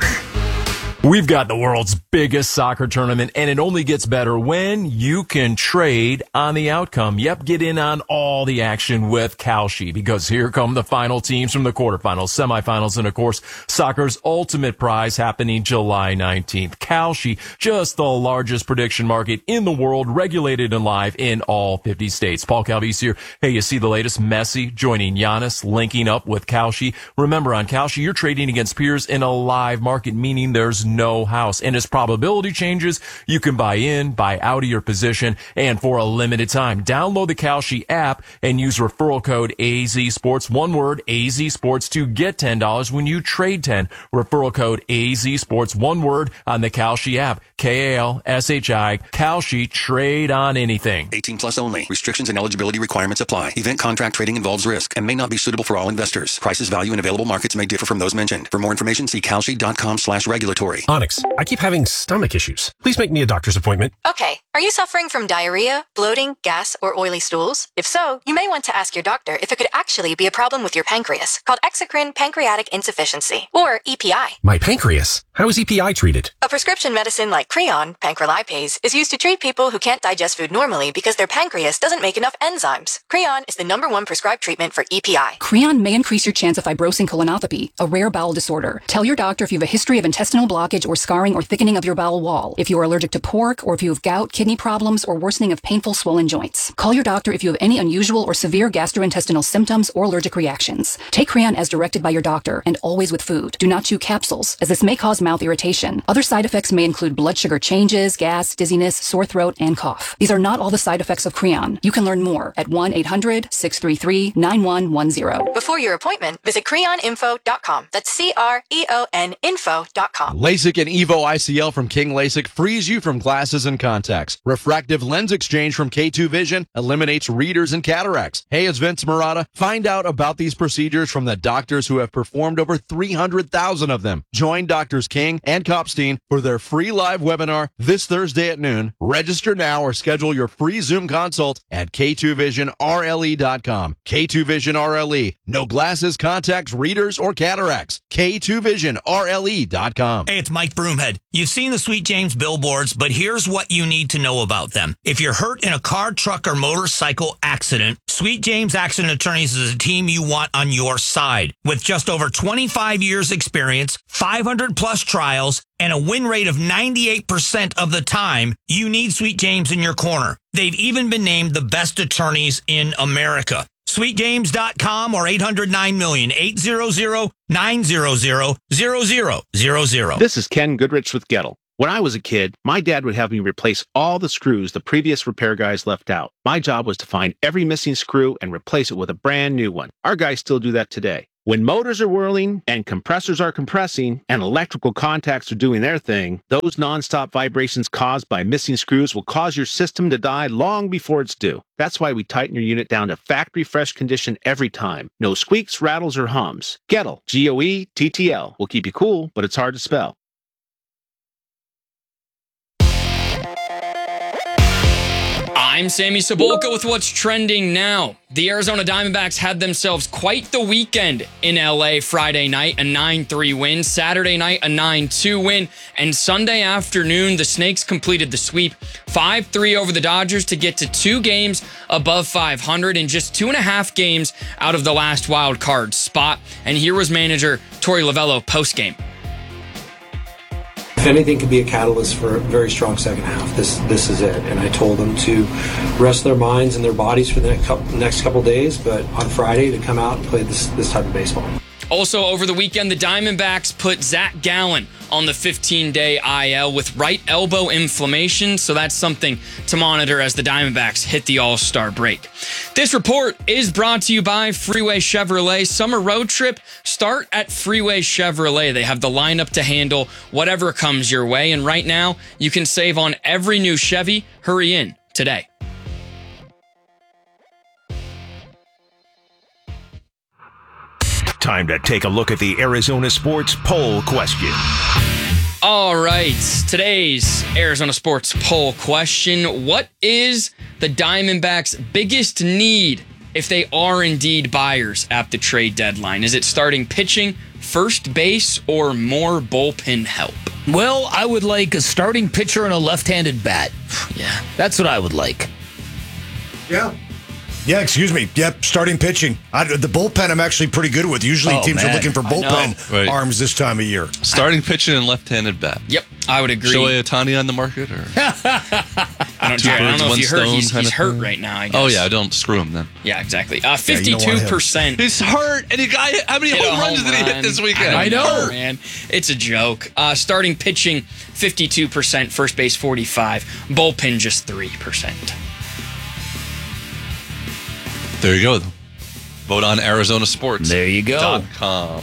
Speaker 15: We've got the world's biggest soccer tournament, and it only gets better when you can trade on the outcome. Yep, get in on all the action with Kalshi, because here come the final teams from the quarterfinals, semifinals, and of course, soccer's ultimate prize happening July nineteenth. Kalshi, just the largest prediction market in the world, regulated and live in all fifty states. Paul Calvisi here. Hey, you see the latest? Messi joining Giannis, linking up with Kalshi. Remember, on Kalshi, you're trading against peers in a live market, meaning there's no house. And as probability changes, you can buy in, buy out of your position, and for a limited time, download the Kalshi app and use referral code A Z Sports, one word, A Z Sports, to get ten dollars when you trade ten. Referral code A Z Sports, one word, on the Kalshi app. K A L S H I, Kalshi, trade on anything.
Speaker 17: eighteen plus only. Restrictions and eligibility requirements apply. Event contract trading involves risk and may not be suitable for all investors. Prices, value, and available markets may differ from those mentioned. For more information, see kalshi.com slash regulatory.
Speaker 3: Onyx, I keep having stomach issues. Please make me a doctor's appointment.
Speaker 23: Okay, are you suffering from diarrhea, bloating, gas, or oily stools? If so, you may want to ask your doctor if it could actually be a problem with your pancreas, called exocrine pancreatic insufficiency, or E P I.
Speaker 3: My pancreas. How is E P I treated?
Speaker 23: A prescription medicine like Creon, pancrelipase, is used to treat people who can't digest food normally because their pancreas doesn't make enough enzymes. Creon is the number one prescribed treatment for E P I.
Speaker 24: Creon may increase your chance of fibrosing colonopathy, a rare bowel disorder. Tell your doctor if you have a history of intestinal blockage or scarring or thickening of your bowel wall, if you are allergic to pork, or if you have gout, kidney problems, or worsening of painful swollen joints. Call your doctor if you have any unusual or severe gastrointestinal symptoms or allergic reactions. Take Creon as directed by your doctor and always with food. Do not chew capsules, as this may cause mouth irritation. Other side effects may include blood sugar changes, gas, dizziness, sore throat, and cough. These are not all the side effects of Creon. You can learn more at one eight hundred, six three three, nine one one zero.
Speaker 23: Before your appointment, visit creon info dot com. That's C R E O N info dot com.
Speaker 25: LASIK and Evo I C L from King LASIK frees you from glasses and contacts. Refractive lens exchange from K two Vision eliminates readers and cataracts. Hey, it's Vince Murata. Find out about these procedures from the doctors who have performed over three hundred thousand of them. Join Doctors King and Kopstein for their free live webinar this Thursday at noon. Register now or schedule your free Zoom consult at K two vision R L E dot com. K two Vision R L E. No glasses, contacts, readers, or cataracts. K two vision R L E dot com.
Speaker 26: Hey, it's Mike Broomhead. You've seen the Sweet James billboards, but here's what you need to know about them. If you're hurt in a car, truck, or motorcycle accident, Sweet James Accident Attorneys is a team you want on your side. With just over twenty-five years experience, five hundred plus trials, and a win rate of ninety-eight percent of the time, you need Sweet James in your corner. They've even been named the best attorneys in America. sweet james dot com or eight hundred nine million, eight hundred, nine hundred, zero zero zero zero.
Speaker 27: This is Ken Goodrich with Gettle.
Speaker 2: When I was a kid, my dad would have me replace all the screws the previous repair guys left out. My job was to find every missing screw and replace it with a brand new one. Our guys still do that today. When motors are whirling and compressors are compressing and electrical contacts are doing their thing, those nonstop vibrations caused by missing screws will cause your system to die long before it's due. That's why we tighten your unit down to factory fresh condition every time. No squeaks, rattles, or hums. Gettle, G O E T T L, will keep you cool, but it's hard to spell.
Speaker 7: I'm Sammy Sabolka with what's trending now. The Arizona Diamondbacks had themselves quite the weekend in L A Friday night, a nine three win. Saturday night, a nine two win. And Sunday afternoon, the Snakes completed the sweep five three over the Dodgers to get to two games above five hundred in just two and a half games out of the last wild card spot. And here was manager Torey Lovullo postgame.
Speaker 4: If anything could be a catalyst for a very strong second half, this this is it. And I told them to rest their minds and their bodies for the next couple, next couple days, but on Friday to come out and play this this type of baseball.
Speaker 7: Also, over the weekend, the Diamondbacks put Zach Gallen on the fifteen-day I L with right elbow inflammation, so that's something to monitor as the Diamondbacks hit the All-Star break. This report is brought to you by Freeway Chevrolet. Summer road trip, start at Freeway Chevrolet. They have the lineup to handle whatever comes your way, and right now, you can save on every new Chevy. Hurry in today.
Speaker 6: Time to take a look at the Arizona Sports Poll question.
Speaker 7: All right, today's Arizona Sports Poll question. What is the Diamondbacks' biggest need if they are indeed buyers at the trade deadline? Is it starting pitching, first base, or more bullpen help?
Speaker 9: Well, I would like a starting pitcher and a left-handed bat.
Speaker 7: Yeah.
Speaker 9: That's what I would like.
Speaker 10: Yeah. Yeah, excuse me. Yep, starting pitching. I, the bullpen I'm actually pretty good with. Usually
Speaker 9: Oh,
Speaker 10: teams
Speaker 9: man.
Speaker 10: are looking for
Speaker 9: I
Speaker 10: bullpen
Speaker 8: Right.
Speaker 10: arms this time of year.
Speaker 8: Starting pitching and left-handed bat.
Speaker 7: Yep, I would agree.
Speaker 8: Shohei Ohtani on the market? Or
Speaker 7: I don't,
Speaker 8: two
Speaker 7: Jared, I don't
Speaker 8: birds,
Speaker 7: know if
Speaker 8: one
Speaker 7: you heard.
Speaker 8: stone
Speaker 7: He's,
Speaker 8: kind
Speaker 7: he's
Speaker 8: of
Speaker 7: hurt
Speaker 8: thing?
Speaker 7: right now, I guess.
Speaker 8: Oh, yeah, don't screw him then.
Speaker 7: Yeah, exactly. Uh,
Speaker 10: Yeah, you don't want him.
Speaker 7: fifty-two percent.
Speaker 8: He's hurt, and he got how many
Speaker 7: Hit a
Speaker 8: home runs
Speaker 7: home
Speaker 8: did he hit
Speaker 7: run.
Speaker 8: this weekend?
Speaker 7: I know, man. It's a joke. Uh, starting pitching, fifty-two percent. First base, forty-five. Bullpen, just three percent.
Speaker 8: There you go. Though. Vote on Arizona Sports.
Speaker 9: There you go.
Speaker 8: Dot com.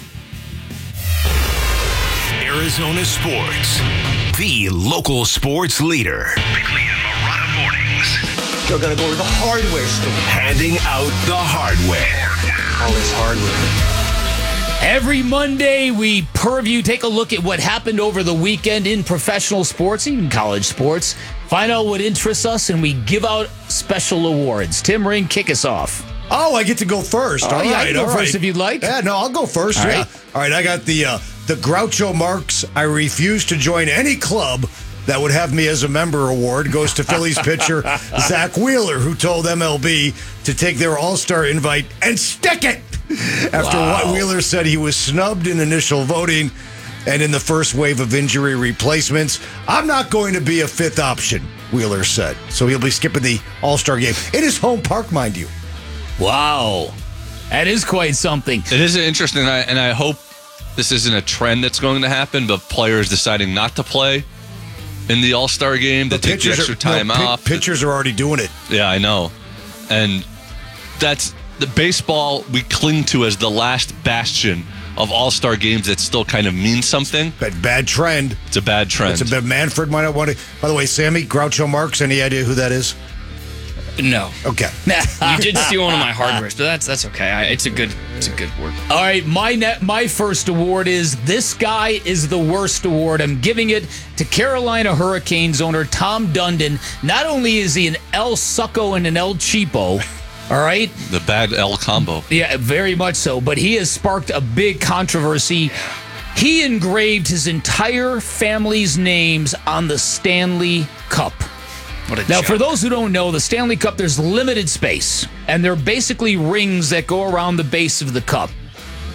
Speaker 6: Arizona Sports, the local sports leader. Bickley and Marotta mornings.
Speaker 5: You're gonna go to the hardware store.
Speaker 6: Handing out the hardware.
Speaker 5: All this hardware.
Speaker 9: Every Monday, we purview, take a look at what happened over the weekend in professional sports, even college sports. Find out what interests us, and we give out special awards. Tim Ring, kick us off.
Speaker 10: Oh, I get to go first.
Speaker 9: Oh,
Speaker 10: all
Speaker 9: yeah, I
Speaker 10: right,
Speaker 9: can go
Speaker 10: all
Speaker 9: first
Speaker 10: right.
Speaker 9: if you'd like.
Speaker 10: Yeah, no, I'll go first.
Speaker 9: All
Speaker 10: yeah.
Speaker 9: right.
Speaker 10: All right, I got the uh, the Groucho Marx. I refuse to join any club that would have me as a member award. Goes to Phillies pitcher Zach Wheeler, who told M L B to take their All-Star invite and stick it after
Speaker 9: Wow.
Speaker 10: what Wheeler said he was snubbed in initial voting and in the first wave of injury replacements. I'm not going to be a fifth option, Wheeler said. So he'll be skipping the All-Star game in his home park, mind you.
Speaker 9: Wow. That is quite something.
Speaker 8: It is interesting, and I, and I hope this isn't a trend that's going to happen, but players deciding not to play in the All-Star game, to take the extra
Speaker 10: are,
Speaker 8: time
Speaker 10: no, pi-
Speaker 8: off.
Speaker 10: Pitchers are already doing it.
Speaker 8: Yeah, I know. And that's the baseball we cling to as the last bastion of All-Star games that still kind of means something.
Speaker 10: Bad, bad trend.
Speaker 8: It's a bad trend.
Speaker 10: It's a bad Manfred might not want to. By the way, Sammy, Groucho Marx, any idea who that is?
Speaker 7: No.
Speaker 10: Okay.
Speaker 7: You did steal one of my hardwares, but that's that's okay. I, it's a good it's a good word.
Speaker 9: All right, my net, my first award is This Guy is the Worst award. I'm giving it to Carolina Hurricanes owner Tom Dundon. Not only is he an El Succo and an El Cheapo, all right?
Speaker 8: The bad L combo.
Speaker 9: Yeah, very much so, but he has sparked a big controversy. He engraved his entire family's names on the Stanley Cup.
Speaker 7: What a
Speaker 9: Now,
Speaker 7: joke.
Speaker 9: for those who don't know, the Stanley Cup, there's limited space, and they're basically rings that go around the base of the cup.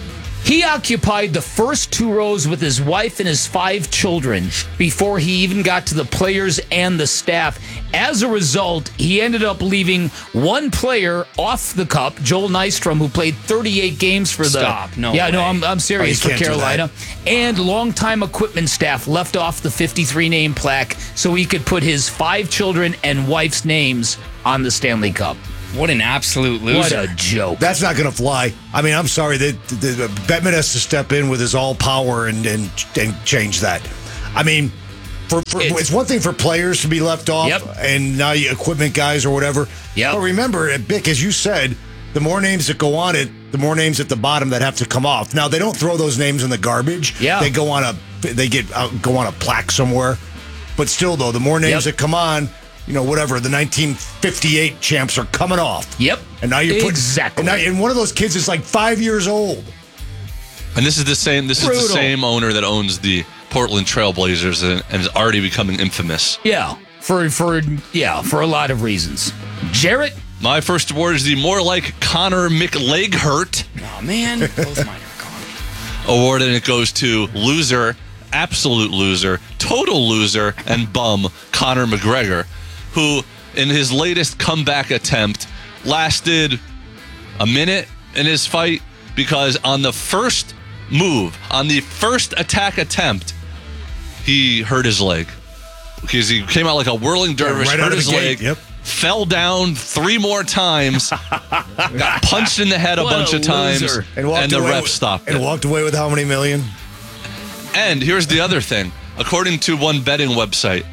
Speaker 9: He occupied the first two rows with his wife and his five children before he even got to the players and the staff. As a result, he ended up leaving one player off the cup, Joel Nystrom, who played thirty-eight games for the...
Speaker 7: Stop, no
Speaker 9: Yeah,
Speaker 7: way.
Speaker 9: no, I'm, I'm serious,
Speaker 10: Oh,
Speaker 9: for
Speaker 10: you can't do
Speaker 9: Carolina. And longtime equipment staff left off the fifty-three name plaque so he could put his five children and wife's names on the Stanley Cup.
Speaker 7: What an absolute loser.
Speaker 9: What a joke.
Speaker 10: That's not going to fly. I mean, I'm sorry. The, the, the, Bettman has to step in with his all power and, and, and change that. I mean, for, for it's, it's one thing for players to be left off
Speaker 9: Yep.
Speaker 10: and now you equipment guys or whatever.
Speaker 9: Yep.
Speaker 10: But remember, Bick, as you said, the more names that go on it, the more names at the bottom that have to come off. Now, they don't throw those names in the garbage.
Speaker 9: Yeah.
Speaker 10: They go on a they get uh, go on a plaque somewhere. But still, though, the more names
Speaker 9: Yep.
Speaker 10: that come on, you know, whatever, the nineteen fifty-eight champs are coming off.
Speaker 9: Yep.
Speaker 10: And now you're putting,
Speaker 9: Exactly.
Speaker 10: And, now, and one of those kids is like five years old.
Speaker 8: And this is the same. This
Speaker 10: Brutal.
Speaker 8: is the same owner that owns the Portland Trailblazers and, and is already becoming infamous.
Speaker 9: Yeah, for for yeah, for a lot of reasons. Jarrett?
Speaker 8: My first award is the more like Connor McLeghurt
Speaker 7: Oh, man. Both mine are gone.
Speaker 8: award, and it goes to loser, absolute loser, total loser, and bum Conor McGregor, who in his latest comeback attempt lasted a minute in his fight because on the first move, on the first attack attempt, he hurt his leg. Because he came out like a whirling dervish,
Speaker 10: right out
Speaker 8: hurt
Speaker 10: of
Speaker 8: his
Speaker 10: the gate,
Speaker 8: leg,
Speaker 10: yep.
Speaker 8: fell down three more times, got punched in the head a
Speaker 9: What
Speaker 8: bunch
Speaker 9: a
Speaker 8: of times,
Speaker 9: loser.
Speaker 8: and,
Speaker 10: walked
Speaker 8: the
Speaker 10: away
Speaker 8: ref
Speaker 10: with-
Speaker 8: stopped
Speaker 10: And
Speaker 8: it.
Speaker 10: walked away with how many million?
Speaker 8: And here's the other thing. According to one betting website,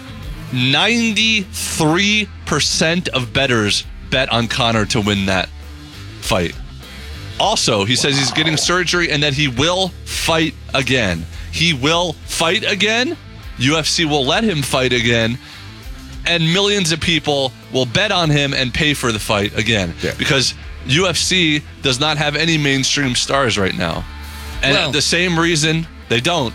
Speaker 8: ninety-three percent of bettors bet on Conor to win that fight. Also, he says he's getting surgery and that he will fight again. He will fight again. U F C will let him fight again. And millions of people will bet on him and pay for the fight again.
Speaker 10: Yeah.
Speaker 8: Because U F C does not have any mainstream stars right now. And
Speaker 7: Well-
Speaker 8: the same reason they don't.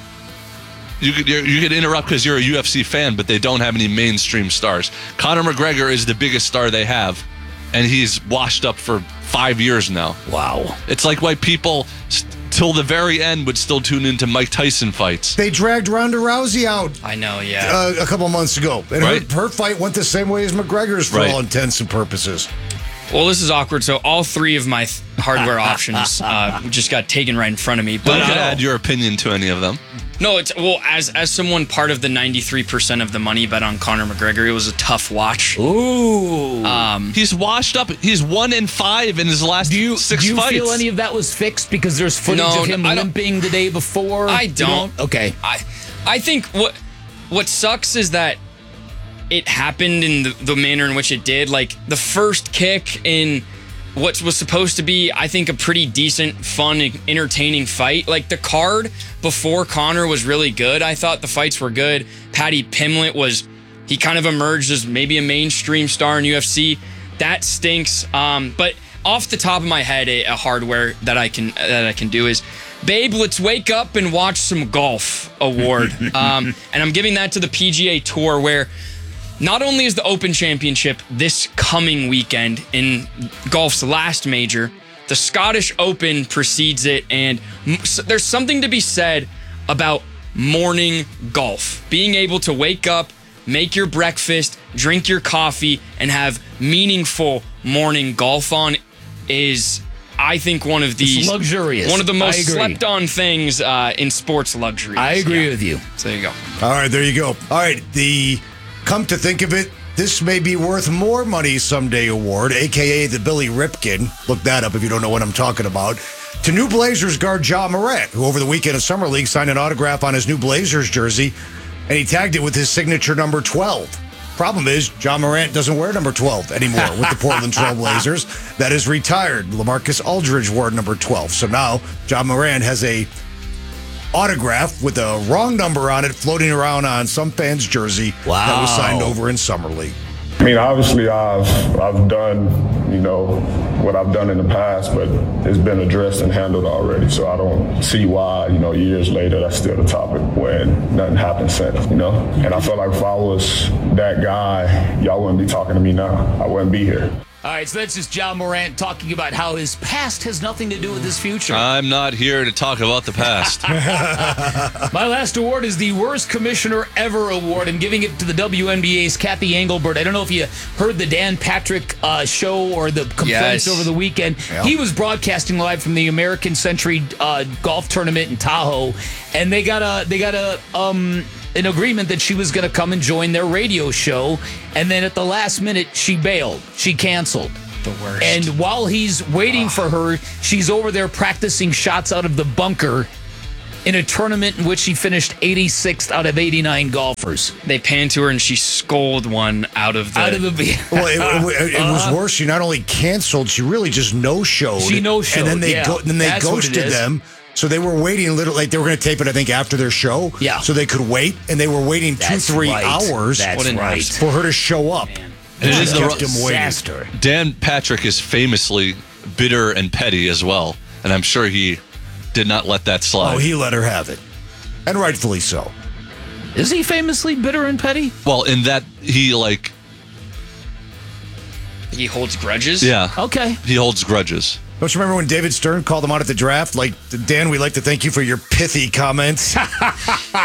Speaker 8: You could you're, you could interrupt because you're a U F C fan, but they don't have any mainstream stars. Conor McGregor is the biggest star they have, and he's washed up for five years now.
Speaker 9: Wow.
Speaker 8: It's like why people st- till the very end would still tune into Mike Tyson fights.
Speaker 10: They dragged Ronda Rousey out
Speaker 7: I know, yeah.
Speaker 10: uh, a couple of months ago. And
Speaker 8: Right.
Speaker 10: her, her fight went the same way as McGregor's for
Speaker 8: Right.
Speaker 10: all intents and purposes.
Speaker 7: Well, this is awkward. So all three of my th- hardware options uh, just got taken right in front of me.
Speaker 8: But
Speaker 7: But
Speaker 8: you could
Speaker 7: uh,
Speaker 8: add your opinion to any of them.
Speaker 7: no, it's well as as someone part of the ninety-three percent of the money bet on Conor McGregor, it was a tough watch.
Speaker 9: Ooh.
Speaker 7: Um,
Speaker 8: He's washed up. He's one in five in his last
Speaker 9: do you,
Speaker 8: six
Speaker 9: do you
Speaker 8: fights.
Speaker 9: feel any of that was fixed because there's footage
Speaker 7: No,
Speaker 9: of him
Speaker 7: I don't-
Speaker 9: limping the day before?
Speaker 7: I
Speaker 9: You
Speaker 7: don't.
Speaker 9: Okay.
Speaker 7: I I think what what sucks is that it happened in the, the manner in which it did. Like the first kick in what was supposed to be, I think, a pretty decent, fun, entertaining fight. Like the card before Conor was really good. I thought the fights were good. Paddy Pimblett was, he kind of emerged as maybe a mainstream star in U F C. That stinks. Um, but off the top of my head, a, a hardware that I can that I can do is, babe, let's wake up and watch some golf award. um, and I'm giving that to the P G A Tour, where not only is the Open Championship this coming weekend in golf's last major, the Scottish Open precedes it, and m- s- there's something to be said about morning golf. Being able to wake up, make your breakfast, drink your coffee, and have meaningful morning golf on is, I think, one of these
Speaker 9: luxurious.
Speaker 7: one of the
Speaker 9: I
Speaker 7: most
Speaker 9: agree.
Speaker 7: slept on things uh, in sports luxury.
Speaker 9: I agree with you.
Speaker 7: So there you go.
Speaker 10: All right, there you go. All right, the come to think of it, this may be worth more money someday award, a k a the Billy Ripken. Look that up if you don't know what I'm talking about. To new Blazers guard Ja Morant, who over the weekend of Summer League signed an autograph on his new Blazers jersey, and he tagged it with his signature number twelve. Problem is, Ja Morant doesn't wear number twelve anymore with the Portland Trail Blazers. That is retired. LaMarcus Aldridge wore number twelve. So now, Ja Morant has a autograph with a wrong number on it floating around on some fan's jersey
Speaker 9: Wow.
Speaker 10: that was signed over in Summer League.
Speaker 13: I mean, obviously, I've I've done, you know, what I've done in the past, but it's been addressed and handled already. So I don't see why, you know, years later, that's still the topic when nothing happened since, you know. And I feel like if I was that guy, y'all wouldn't be talking to me now. I wouldn't be here.
Speaker 9: All right, so that's just John Morant talking about how his past has nothing to do with his future.
Speaker 8: I'm not here to talk about the past.
Speaker 9: My last award is the Worst Commissioner Ever Award. I'm giving it to the W N B A's Kathy Engelbert. I don't know if you heard the Dan Patrick uh, show or the complaints
Speaker 7: Yes.
Speaker 9: over the weekend.
Speaker 7: Yeah.
Speaker 9: He was broadcasting live from the American Century uh, Golf Tournament in Tahoe, and they got a they got a um. an agreement that she was going to come and join their radio show, and then at the last minute, she bailed. She canceled.
Speaker 7: The worst.
Speaker 9: And while he's waiting for her, she's over there practicing shots out of the bunker in a tournament in which she finished eighty-sixth out of eighty-nine golfers.
Speaker 7: They panned to her, and she scolded one out of the...
Speaker 9: Out of the...
Speaker 10: Well, it, it, it was
Speaker 9: Uh-huh.
Speaker 10: worse. She not only canceled, she really just no-showed.
Speaker 9: She no-showed,
Speaker 10: and then they
Speaker 9: yeah.
Speaker 10: go, then they
Speaker 9: That's what it
Speaker 10: ghosted
Speaker 9: is.
Speaker 10: them. So they were waiting a little, like they were going to tape it, I think, after their show.
Speaker 9: Yeah.
Speaker 10: So they could wait, and they were waiting two,
Speaker 9: That's
Speaker 10: three
Speaker 9: right.
Speaker 10: hours
Speaker 9: That's
Speaker 10: for
Speaker 9: right.
Speaker 10: for her to show up.
Speaker 8: And it is the
Speaker 10: kept
Speaker 8: ru-
Speaker 10: him waiting.
Speaker 9: Disaster.
Speaker 8: Dan Patrick is famously bitter and petty as well, and I'm sure he did not let that slide.
Speaker 10: Oh, he let her have it, and rightfully so.
Speaker 9: Is he famously bitter and petty?
Speaker 8: Well, in that he like,
Speaker 7: He holds grudges?
Speaker 8: yeah,
Speaker 9: Okay.
Speaker 8: he holds grudges.
Speaker 10: Don't you remember when David Stern called him out at the draft? Like, Dan, we'd like to thank you for your pithy comments.
Speaker 9: Got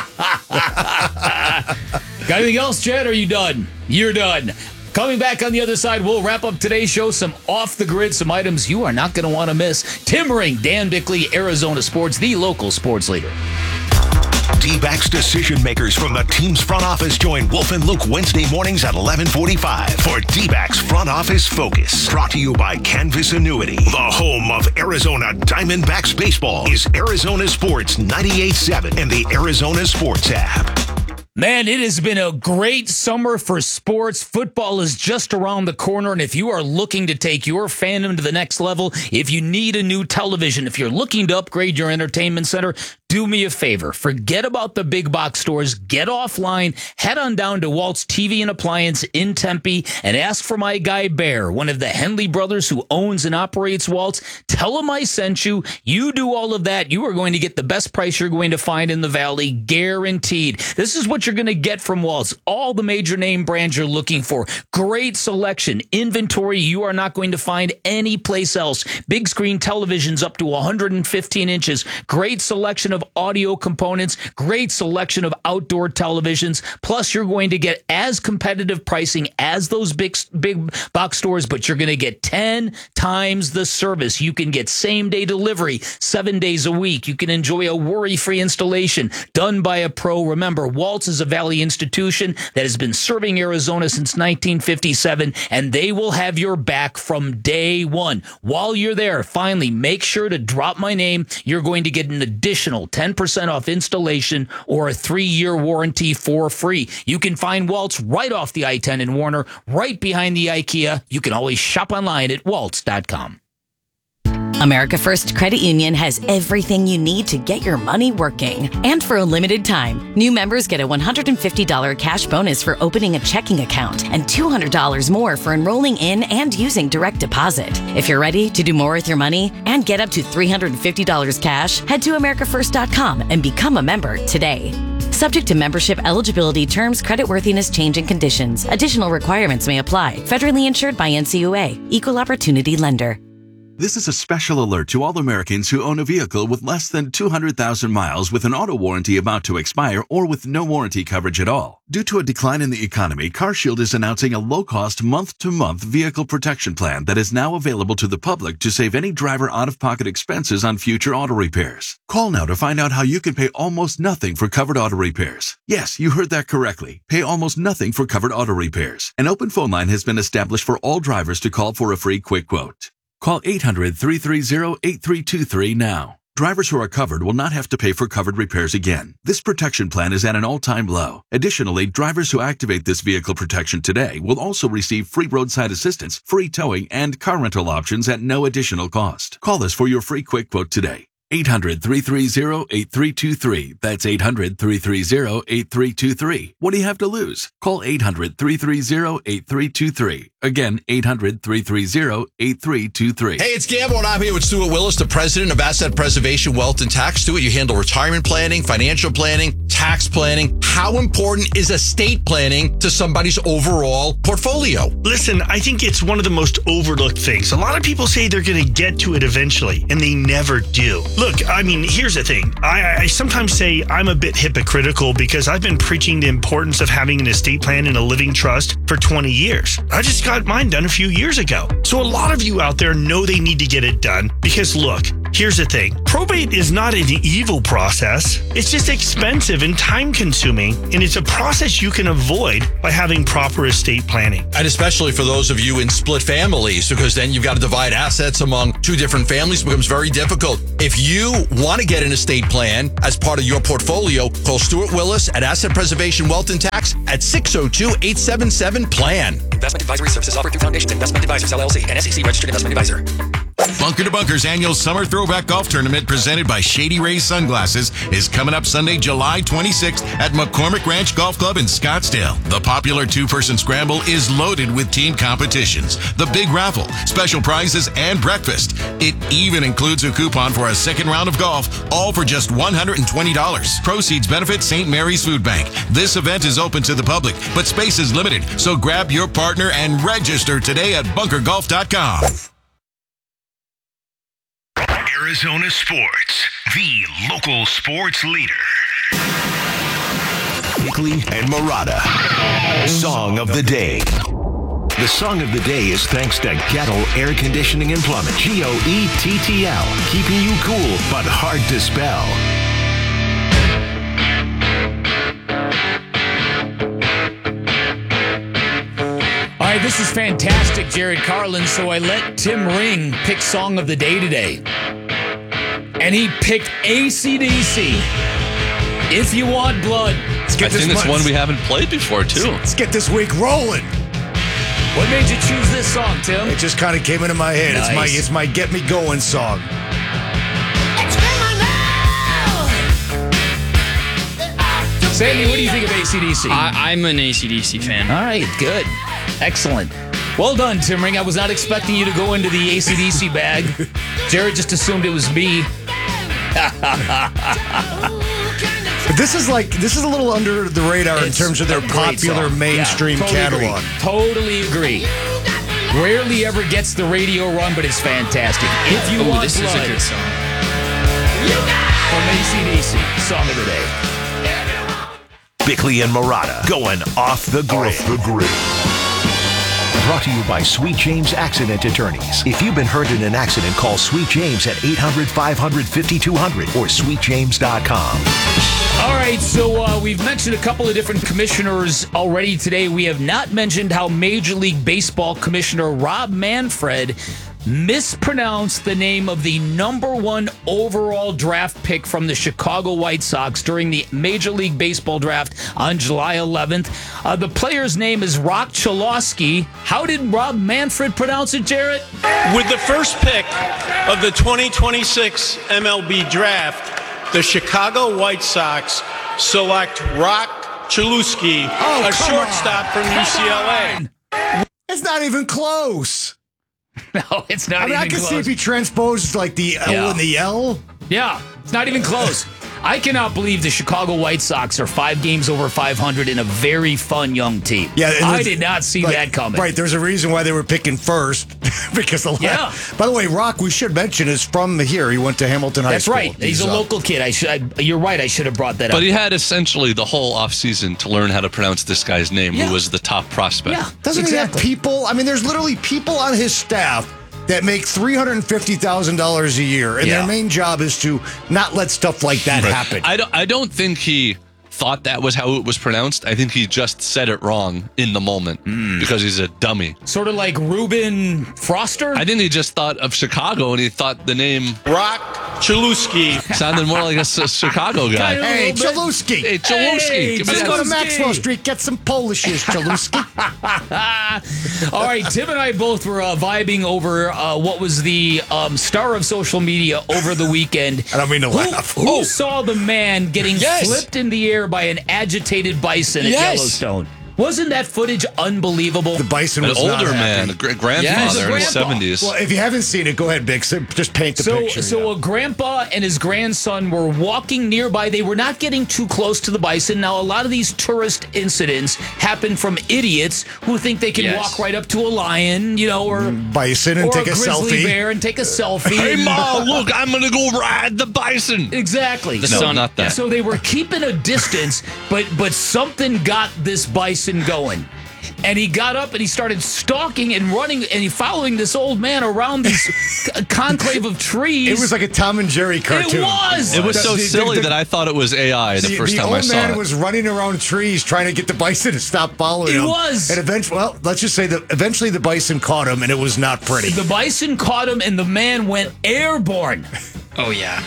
Speaker 9: anything else, Chad? Or are you done? You're done. Coming back on the other side, we'll wrap up today's show. Some off the grid, some items you are not going to want to miss. Tim Ring, Dan Bickley, Arizona Sports, the local sports leader.
Speaker 6: D-backs decision makers from the team's front office join Wolf and Luke Wednesday mornings at eleven forty-five for D-backs Front Office Focus. Brought to you by Canvas Annuity. The home of Arizona Diamondbacks baseball is Arizona Sports ninety-eight point seven and the Arizona Sports app.
Speaker 9: Man, it has been a great summer for sports. Football is just around the corner, and if you are looking to take your fandom to the next level, if you need a new television, if you're looking to upgrade your entertainment center, do me a favor. Forget about the big box stores. Get offline. Head on down to Walt's T V and Appliance in Tempe and ask for my guy Bear, one of the Henley brothers who owns and operates Walt's. Tell him I sent you. You do all of that. You are going to get the best price you're going to find in the Valley, guaranteed. This is what you're going to get from Walt's. All the major name brands you're looking for. Great selection. Inventory you are not going to find anyplace else. Big screen televisions up to one hundred fifteen inches. Great selection of audio components. Great selection of outdoor televisions. Plus, you're going to get as competitive pricing as those big, big box stores, but you're going to get ten times the service. You can get same day delivery seven days a week. You can enjoy a worry-free installation done by a pro. Remember, Waltz is a Valley institution that has been serving Arizona since nineteen fifty-seven, and they will have your back from day one. While you're there, finally, make sure to drop my name. You're going to get an additional ten percent off installation or a three-year warranty for free. You can find Waltz right off the I ten in Warner, right behind the IKEA. You can always shop online at waltz dot com.
Speaker 14: America First Credit Union has everything you need to get your money working. And for a limited time, new members get a one hundred fifty dollars cash bonus for opening a checking account and two hundred dollars more for enrolling in and using direct deposit. If you're ready to do more with your money and get up to three hundred fifty dollars cash, head to america first dot com and become a member today. Subject to membership eligibility, terms, creditworthiness, change, and conditions. Additional requirements may apply. Federally insured by N C U A. Equal Opportunity Lender.
Speaker 16: This is a special alert to all Americans who own a vehicle with less than two hundred thousand miles with an auto warranty about to expire or with no warranty coverage at all. Due to a decline in the economy, CarShield is announcing a low-cost month-to-month vehicle protection plan that is now available to the public to save any driver out-of-pocket expenses on future auto repairs. Call now to find out how you can pay almost nothing for covered auto repairs. Yes, you heard that correctly. Pay almost nothing for covered auto repairs. An open phone line has been established for all drivers to call for a free quick quote. Call eight hundred, three three zero, eight three two three now. Drivers who are covered will not have to pay for covered repairs again. This protection plan is at an all-time low. Additionally, drivers who activate this vehicle protection today will also receive free roadside assistance, free towing, and car rental options at no additional cost. Call us for your free quick quote today. eight hundred, three three zero, eight three two three. That's eight hundred, three three zero, eight three two three. What do you have to lose? Call eight hundred, three three zero, eight three two three. Again, eight hundred, three three zero, eight three two three.
Speaker 11: Hey, it's Gamble, and I'm here with Stuart Willis, the president of Asset Preservation Wealth and Tax. Stuart, you handle retirement planning, financial planning, tax planning. How important is estate planning to somebody's overall portfolio?
Speaker 18: Listen, I think it's one of the most overlooked things. A lot of people say they're going to get to it eventually, and they never do. Look, I mean, here's the thing. I, I sometimes say I'm a bit hypocritical because I've been preaching the importance of having an estate plan and a living trust for twenty years. I just got mine done a few years ago. So a lot of you out there know they need to get it done because, look, here's the thing. Probate is not an evil process. It's just expensive and time-consuming, and it's a process you can avoid by having proper estate planning.
Speaker 11: And especially for those of you in split families, because then you've got to divide assets among two different families. It becomes very difficult. If you want to get an estate plan as part of your portfolio, call Stuart Willis at Asset Preservation Wealth and Tax at six oh two, eight seven seven, P L A N.
Speaker 17: Investment advisory services offered through Foundations Investment Advisors, L L C, and S E C registered investment advisor.
Speaker 19: Bunker to Bunker's annual Summer Throwback Golf Tournament presented by Shady Rays Sunglasses is coming up Sunday, July twenty-sixth at McCormick Ranch Golf Club in Scottsdale. The popular two-person scramble is loaded with team competitions, the big raffle, special prizes, and breakfast. It even includes a coupon for a second round of golf, all for just one hundred twenty dollars. Proceeds benefit Saint Mary's Food Bank. This event is open to the public, but space is limited, so grab your partner and register today at bunker golf dot com.
Speaker 6: Arizona Sports, the local sports leader. Bickley and Murata. Song of the day. The song of the day is thanks to Gettle Air Conditioning and Plumbing. G O E T T L. Keeping you cool, but hard to spell.
Speaker 9: All right, this is fantastic, Jared Carlin. So I let Tim Ring pick Song of the Day today. And he picked A C D C. If You Want Blood.
Speaker 8: Let's get I this think it's one we haven't played before, too.
Speaker 10: Let's get this week rolling.
Speaker 9: What made you choose this song, Tim?
Speaker 10: It just kind of came into my head. Nice. It's my it's my Get Me Going song.
Speaker 9: Sandy, what do you think of A C D C?
Speaker 7: I, I'm an A C D C fan.
Speaker 9: All right, good. Excellent. Well done, Tim Ring. I was not expecting you to go into the A C D C bag. Jared just assumed it was me.
Speaker 10: But this is like this is a little under the radar it's in terms of their popular mainstream yeah, totally catalog.
Speaker 9: Agree. Totally agree. Rarely ever gets the radio run, but it's fantastic. If You
Speaker 7: Ooh,
Speaker 9: Want
Speaker 7: this
Speaker 9: Blood,
Speaker 7: is a good song.
Speaker 9: From A C D C, Song of the Day.
Speaker 6: Bickley and Murata going off the grid. Off the grid. Brought to you by Sweet James Accident Attorneys. If you've been hurt in an accident, call Sweet James at eight hundred, five hundred, fifty-two hundred or sweet james dot com.
Speaker 9: All right, so uh, we've mentioned a couple of different commissioners already today. We have not mentioned how Major League Baseball Commissioner Rob Manfred mispronounced the name of the number one overall draft pick from the Chicago White Sox during the Major League Baseball draft on July eleventh. Uh, the player's name is Rock Chalosky. How did Rob Manfred pronounce it, Jarrett?
Speaker 20: With the first pick of the twenty twenty-six M L B draft, the Chicago White Sox select Rock Chalosky,
Speaker 10: oh,
Speaker 20: a shortstop
Speaker 10: on.
Speaker 20: from
Speaker 10: come
Speaker 20: U C L A.
Speaker 10: On. It's not even close.
Speaker 9: No, it's not
Speaker 10: I mean,
Speaker 9: even
Speaker 10: I can
Speaker 9: close.
Speaker 10: see if he transposed like the L
Speaker 9: Yeah.
Speaker 10: and the L.
Speaker 9: Yeah, it's not even close. I cannot believe the Chicago White Sox are five games over five hundred in a very fun young team.
Speaker 10: Yeah,
Speaker 9: I did not see
Speaker 10: right,
Speaker 9: that coming.
Speaker 10: Right, there's a reason why they were picking first because the
Speaker 9: Yeah.
Speaker 10: last, by the way, Rock, we should mention, is from here. He went to Hamilton High
Speaker 9: That's
Speaker 10: School.
Speaker 9: right. He's, He's a uh, local kid. I should. I, you're right. I should have brought that
Speaker 8: but
Speaker 9: up.
Speaker 8: But he had essentially the whole offseason to learn how to pronounce this guy's name,
Speaker 9: Yeah.
Speaker 8: who was the top prospect.
Speaker 9: Yeah,
Speaker 10: Doesn't
Speaker 9: exactly.
Speaker 10: he have people? I mean, there's literally people on his staff that make three hundred fifty thousand dollars a year, and
Speaker 9: Yeah.
Speaker 10: their main job is to not let stuff like that
Speaker 8: Right.
Speaker 10: happen.
Speaker 8: I don't, I don't think he thought that was how it was pronounced. I think he just said it wrong in the moment
Speaker 9: Mm.
Speaker 8: because he's a dummy.
Speaker 9: Sort of like Reuben Foster?
Speaker 8: I think he just thought of Chicago and he thought the name
Speaker 20: Rock Chalewski.
Speaker 8: Sounded more like a S- Chicago guy.
Speaker 10: Hey, Chalewski.
Speaker 8: Hey, Chalewski.
Speaker 10: Hey,
Speaker 8: Give me
Speaker 10: let's
Speaker 8: that.
Speaker 10: go to Maxwell Street, get some Polishes, Chalewski.
Speaker 9: All right, Tim and I both were uh, vibing over uh, what was the um, star of social media over the weekend.
Speaker 10: I don't mean to
Speaker 9: who,
Speaker 10: laugh.
Speaker 9: Who
Speaker 10: Oh.
Speaker 9: saw the man getting
Speaker 7: Yes.
Speaker 9: flipped in the air by an agitated bison at
Speaker 7: Yes.
Speaker 9: Yellowstone? Wasn't that footage unbelievable?
Speaker 10: The bison
Speaker 8: An
Speaker 10: was
Speaker 8: older
Speaker 10: not happy.
Speaker 8: man, a gr- grandfather
Speaker 9: Yes, a
Speaker 8: in his
Speaker 9: grandpa.
Speaker 8: seventies.
Speaker 10: Well, if you haven't seen it, go ahead, Big. So just paint the
Speaker 9: So,
Speaker 10: picture.
Speaker 9: so
Speaker 10: yeah.
Speaker 9: a grandpa and his grandson were walking nearby. They were not getting too close to the bison. Now, a lot of these tourist incidents happen from idiots who think they can
Speaker 7: Yes.
Speaker 9: walk right up to a lion, you know, or
Speaker 10: Bison and
Speaker 9: or
Speaker 10: take
Speaker 9: a
Speaker 10: a
Speaker 9: grizzly
Speaker 10: selfie.
Speaker 9: bear and take a selfie.
Speaker 8: Hey,
Speaker 9: and-
Speaker 8: Ma, look, I'm going to go ride the bison.
Speaker 9: Exactly.
Speaker 8: The No, son- not that.
Speaker 9: So they were keeping a distance, but but something got this bison going. And he got up and he started stalking and running and he following this old man around this c- conclave of trees.
Speaker 10: It was like a Tom and Jerry cartoon.
Speaker 9: It was.
Speaker 8: It was
Speaker 10: The-
Speaker 8: so
Speaker 10: the-
Speaker 8: silly
Speaker 10: the-
Speaker 8: that I thought it was A I the,
Speaker 10: The,
Speaker 8: first
Speaker 10: the
Speaker 8: time
Speaker 10: old
Speaker 8: I saw
Speaker 10: man
Speaker 8: it.
Speaker 10: was running around trees trying to get the bison to stop following
Speaker 9: He
Speaker 10: him.
Speaker 9: was.
Speaker 10: And eventually, well, let's just say that eventually the bison caught him, and it was not pretty.
Speaker 9: The bison caught him and the man went airborne.
Speaker 7: Oh, yeah.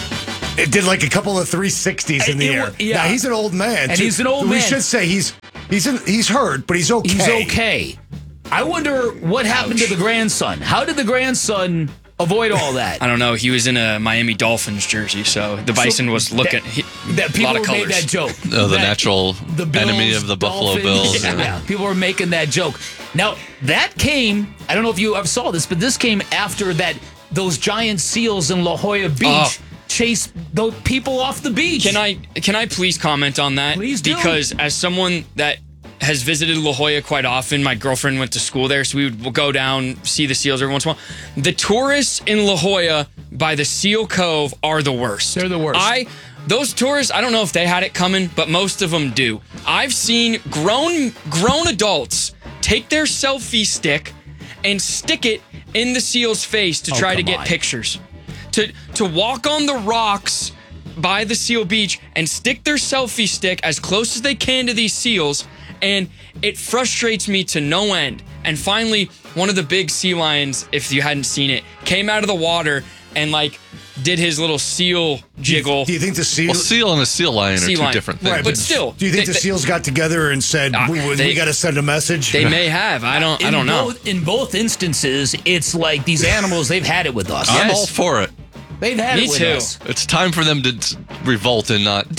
Speaker 10: It did like a couple of three sixties in the
Speaker 9: It- it
Speaker 10: air.
Speaker 9: wa- yeah.
Speaker 10: Now he's an old man,
Speaker 9: And
Speaker 10: too.
Speaker 9: he's an old
Speaker 10: we
Speaker 9: man.
Speaker 10: should say he's he's in, he's hurt, but he's okay.
Speaker 9: He's okay. I wonder what happened to the grandson. How did the grandson avoid all that?
Speaker 7: I don't know. He was in a Miami Dolphins jersey, so the bison was looking. He,
Speaker 9: That
Speaker 7: a
Speaker 9: people
Speaker 7: lot of
Speaker 9: made
Speaker 7: colors.
Speaker 9: that joke.
Speaker 8: Oh, the
Speaker 9: That-
Speaker 8: natural
Speaker 9: the Bills,
Speaker 8: enemy of the Buffalo
Speaker 9: Dolphins.
Speaker 8: Bills.
Speaker 9: Yeah, yeah, people were making that joke. Now that came. I don't know if you ever saw this, but this came after that. Those giant seals in La Jolla Beach
Speaker 7: Oh.
Speaker 9: chased those people off the beach.
Speaker 7: Can I can I please comment on that?
Speaker 9: Please do.
Speaker 7: Because as someone that has visited La Jolla quite often, my girlfriend went to school there, so we would go down, see the seals every once in a while. The tourists in La Jolla by the Seal Cove are the worst.
Speaker 9: They're the worst.
Speaker 7: I those tourists, I don't know if they had it coming, but most of them do. I've seen grown grown adults take their selfie stick and stick it in the seal's face to
Speaker 9: Oh,
Speaker 7: try to
Speaker 9: come
Speaker 7: get
Speaker 9: on.
Speaker 7: pictures. To to walk on the rocks by the seal beach and stick their selfie stick as close as they can to these seals, and it frustrates me to no end. And finally, one of the big sea lions, if you hadn't seen it, came out of the water and like did his little seal jiggle.
Speaker 10: Do you think the seal?
Speaker 8: Well, seal and a seal lion are
Speaker 7: Sea
Speaker 8: two
Speaker 7: lion.
Speaker 8: different things.
Speaker 7: Right, but still,
Speaker 10: Do you think
Speaker 7: they-
Speaker 10: the seals got together and said
Speaker 7: Uh,
Speaker 10: we, we,
Speaker 7: they-
Speaker 10: got to send a message?
Speaker 7: They may have. I don't. I
Speaker 9: In
Speaker 7: don't know.
Speaker 9: both, in both instances, it's like these animals. They've had it with us.
Speaker 8: I'm
Speaker 7: Yes.
Speaker 8: all for it.
Speaker 9: They've had
Speaker 7: Me
Speaker 9: it with
Speaker 7: too.
Speaker 9: us.
Speaker 8: It's time for them to t- revolt and not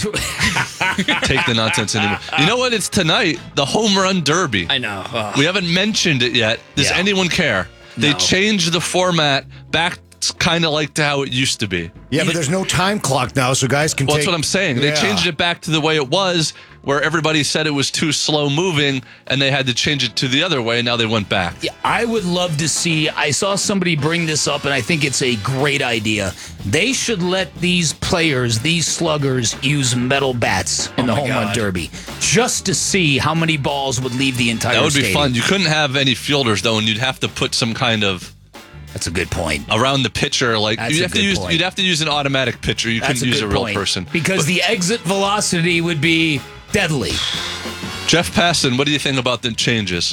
Speaker 8: take the nonsense anymore. You know what? It's tonight, the home run derby.
Speaker 7: I know. Ugh.
Speaker 8: We haven't mentioned it yet. Does
Speaker 7: Yeah.
Speaker 8: anyone care? They
Speaker 7: No.
Speaker 8: changed the format back kind of like to how it used to be.
Speaker 10: Yeah, but there's no time clock now, so guys can
Speaker 8: Well,
Speaker 10: take.
Speaker 8: that's what I'm saying. They
Speaker 10: Yeah.
Speaker 8: changed it back to the way it was, where everybody said it was too slow moving, and they had to change it to the other way, and now they went back.
Speaker 9: Yeah, I would love to see. I saw somebody bring this up, and I think it's a great idea. They should let these players, these sluggers, use metal bats in
Speaker 7: Oh
Speaker 9: the
Speaker 7: my
Speaker 9: home run
Speaker 7: God.
Speaker 9: derby, just to see how many balls would leave the entire.
Speaker 8: That would be
Speaker 9: stadium.
Speaker 8: fun. You couldn't have any fielders, though, and you'd have to put some kind of
Speaker 9: That's a good point.
Speaker 8: around the pitcher. Like
Speaker 9: That's
Speaker 8: you'd
Speaker 9: a
Speaker 8: have to
Speaker 9: good
Speaker 8: use,
Speaker 9: point.
Speaker 8: you'd have to use an automatic pitcher. You
Speaker 9: That's
Speaker 8: couldn't use a
Speaker 9: good
Speaker 8: real
Speaker 9: point.
Speaker 8: person.
Speaker 9: because
Speaker 8: But
Speaker 9: the exit velocity would be deadly.
Speaker 8: Jeff Passan, what do you think about the changes?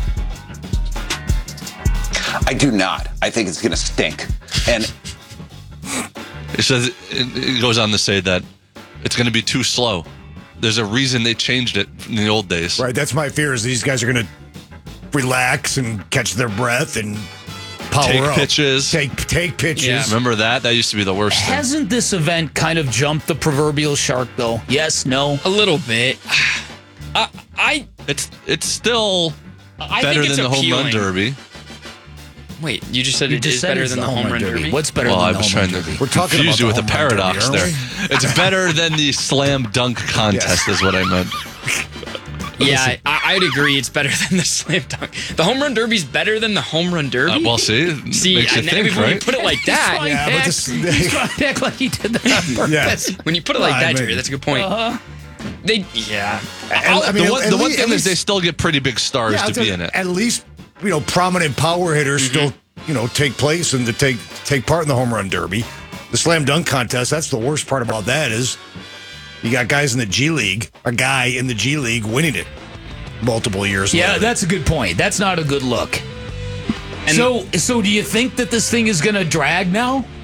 Speaker 1: I do not. I think it's going to stink. And
Speaker 8: It says it, it goes on to say that it's going to be too slow. There's a reason they changed it in the old days.
Speaker 10: Right, that's my fear. Is these guys are going to relax and catch their breath and power
Speaker 8: Take
Speaker 10: up.
Speaker 8: pitches.
Speaker 10: Take take pitches.
Speaker 7: Yeah.
Speaker 8: Remember that? That used to be the worst thing.
Speaker 9: Hasn't this event kind of jumped the proverbial shark, though? Yes, no.
Speaker 7: A little bit. I. I
Speaker 8: It's it's still
Speaker 7: I
Speaker 8: better
Speaker 7: think it's
Speaker 8: than the home run
Speaker 7: appealing.
Speaker 8: derby.
Speaker 7: Wait, you just said
Speaker 9: You
Speaker 7: it
Speaker 9: just
Speaker 7: is
Speaker 9: said
Speaker 7: better
Speaker 9: it's
Speaker 7: than the home run derby.
Speaker 9: What's better
Speaker 8: Well,
Speaker 9: than
Speaker 8: I
Speaker 9: the
Speaker 8: was
Speaker 9: home
Speaker 8: trying
Speaker 9: run
Speaker 8: to
Speaker 9: derby?
Speaker 10: We're talking
Speaker 8: confuse
Speaker 10: about
Speaker 8: you
Speaker 10: the
Speaker 8: with the
Speaker 10: home run derby,
Speaker 8: paradox
Speaker 10: aren't
Speaker 8: there. It's better than the slam dunk contest, is what I meant.
Speaker 7: Yeah, I, I'd agree. It's better than the slam dunk. The home run derby's better than the home run derby.
Speaker 8: Uh, well, see, it
Speaker 7: See,
Speaker 8: makes you
Speaker 7: and
Speaker 8: think,
Speaker 7: when you
Speaker 8: right?
Speaker 7: put it like that,
Speaker 9: He's
Speaker 10: Yeah,
Speaker 9: trying,
Speaker 10: but
Speaker 9: to
Speaker 10: this-
Speaker 9: act, he's trying to act like he did that on purpose.
Speaker 10: Yeah.
Speaker 7: when you put it like
Speaker 10: Well, I
Speaker 7: that,
Speaker 10: mean-
Speaker 7: Jerry, that's a good point.
Speaker 9: Uh-huh.
Speaker 7: They, yeah.
Speaker 10: And, I mean,
Speaker 8: the one,
Speaker 10: at
Speaker 8: the one
Speaker 10: lea-
Speaker 8: thing
Speaker 10: at
Speaker 8: is they
Speaker 10: least-
Speaker 8: still get pretty big stars
Speaker 10: Yeah,
Speaker 8: to be in it.
Speaker 10: At least you know prominent power hitters
Speaker 7: Mm-hmm.
Speaker 10: still you know take place and to take take part in the home run derby. The slam dunk contest. That's the worst part about that is you got guys in the G League, a guy in the G League winning it multiple years.
Speaker 9: Yeah,
Speaker 10: later.
Speaker 9: that's a good point. That's not a good look. so, so do you think that this thing is going to drag now?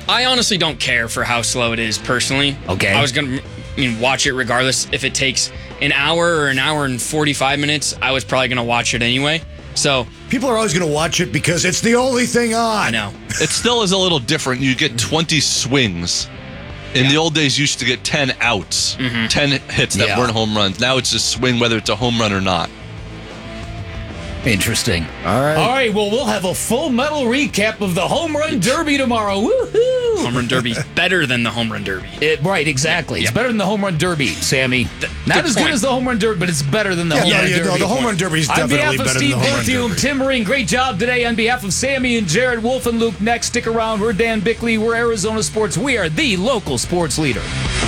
Speaker 7: I honestly don't care for how slow it is personally.
Speaker 9: Okay.
Speaker 7: I was going to I mean, watch it regardless. If it takes an hour or an hour and forty-five minutes, I was probably going to watch it anyway. So
Speaker 10: people are always going to watch it because it's the only thing on.
Speaker 7: I know.
Speaker 8: It still is a little different. You get twenty swings. In yeah. the old days, you used to get ten outs, mm-hmm. ten hits that
Speaker 9: yeah.
Speaker 8: weren't home runs. Now it's just swing whether it's a home run or not.
Speaker 9: Interesting.
Speaker 10: All right.
Speaker 9: All right, well, we'll have a full metal recap of the Home Run Derby tomorrow. Woohoo!
Speaker 7: Home Run Derby better than the Home Run Derby.
Speaker 9: It, right, exactly. It's
Speaker 7: yep.
Speaker 9: better than the Home Run Derby, Sammy.
Speaker 7: Th-
Speaker 9: Not
Speaker 7: good
Speaker 9: as
Speaker 7: point.
Speaker 9: good as the Home Run Derby, but it's better than the
Speaker 10: yeah,
Speaker 9: Home
Speaker 10: no,
Speaker 9: Run
Speaker 10: yeah,
Speaker 9: Derby.
Speaker 10: No, the Home Run Derby is definitely better than the
Speaker 9: Steve
Speaker 10: Home Run
Speaker 9: Berthiaume,
Speaker 10: Derby.
Speaker 9: Tim Marine, great job today. On behalf of Sammy and Jared, Wolf and Luke, next, stick around. We're Dan Bickley. We're Arizona Sports. We are the local sports leader.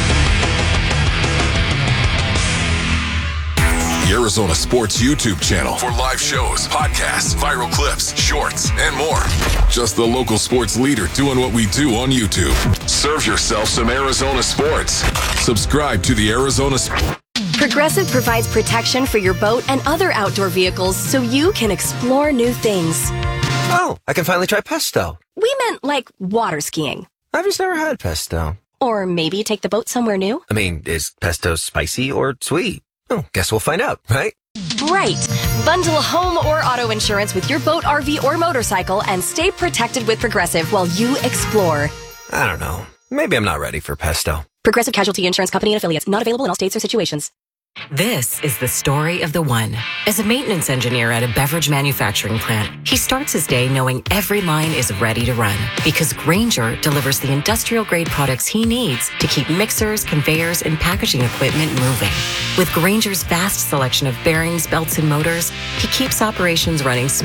Speaker 3: The Arizona Sports YouTube channel for live shows, podcasts, viral clips, shorts, and more. Just the local sports leader doing what we do on YouTube. Serve yourself some Arizona sports. Subscribe to the Arizona Sports.
Speaker 12: Progressive provides protection for your boat and other outdoor vehicles so you can explore new things.
Speaker 5: Oh, I can finally try pesto.
Speaker 12: We meant like water skiing.
Speaker 5: I've just never had pesto.
Speaker 12: Or maybe take the boat somewhere new.
Speaker 5: I mean, is pesto spicy or sweet? Oh, guess we'll find out, right?
Speaker 12: Right. Bundle home or auto insurance with your boat, R V, or motorcycle and stay protected with Progressive while you explore.
Speaker 5: I don't know. Maybe I'm not ready for pesto.
Speaker 12: Progressive Casualty Insurance Company and Affiliates. Not available in all states or situations.
Speaker 14: This is the story of the one. As a maintenance engineer at a beverage manufacturing plant, he starts his day knowing every line is ready to run because Grainger delivers the industrial-grade products he needs to keep mixers, conveyors, and packaging equipment moving. With Grainger's vast selection of bearings, belts, and motors, he keeps operations running smoothly.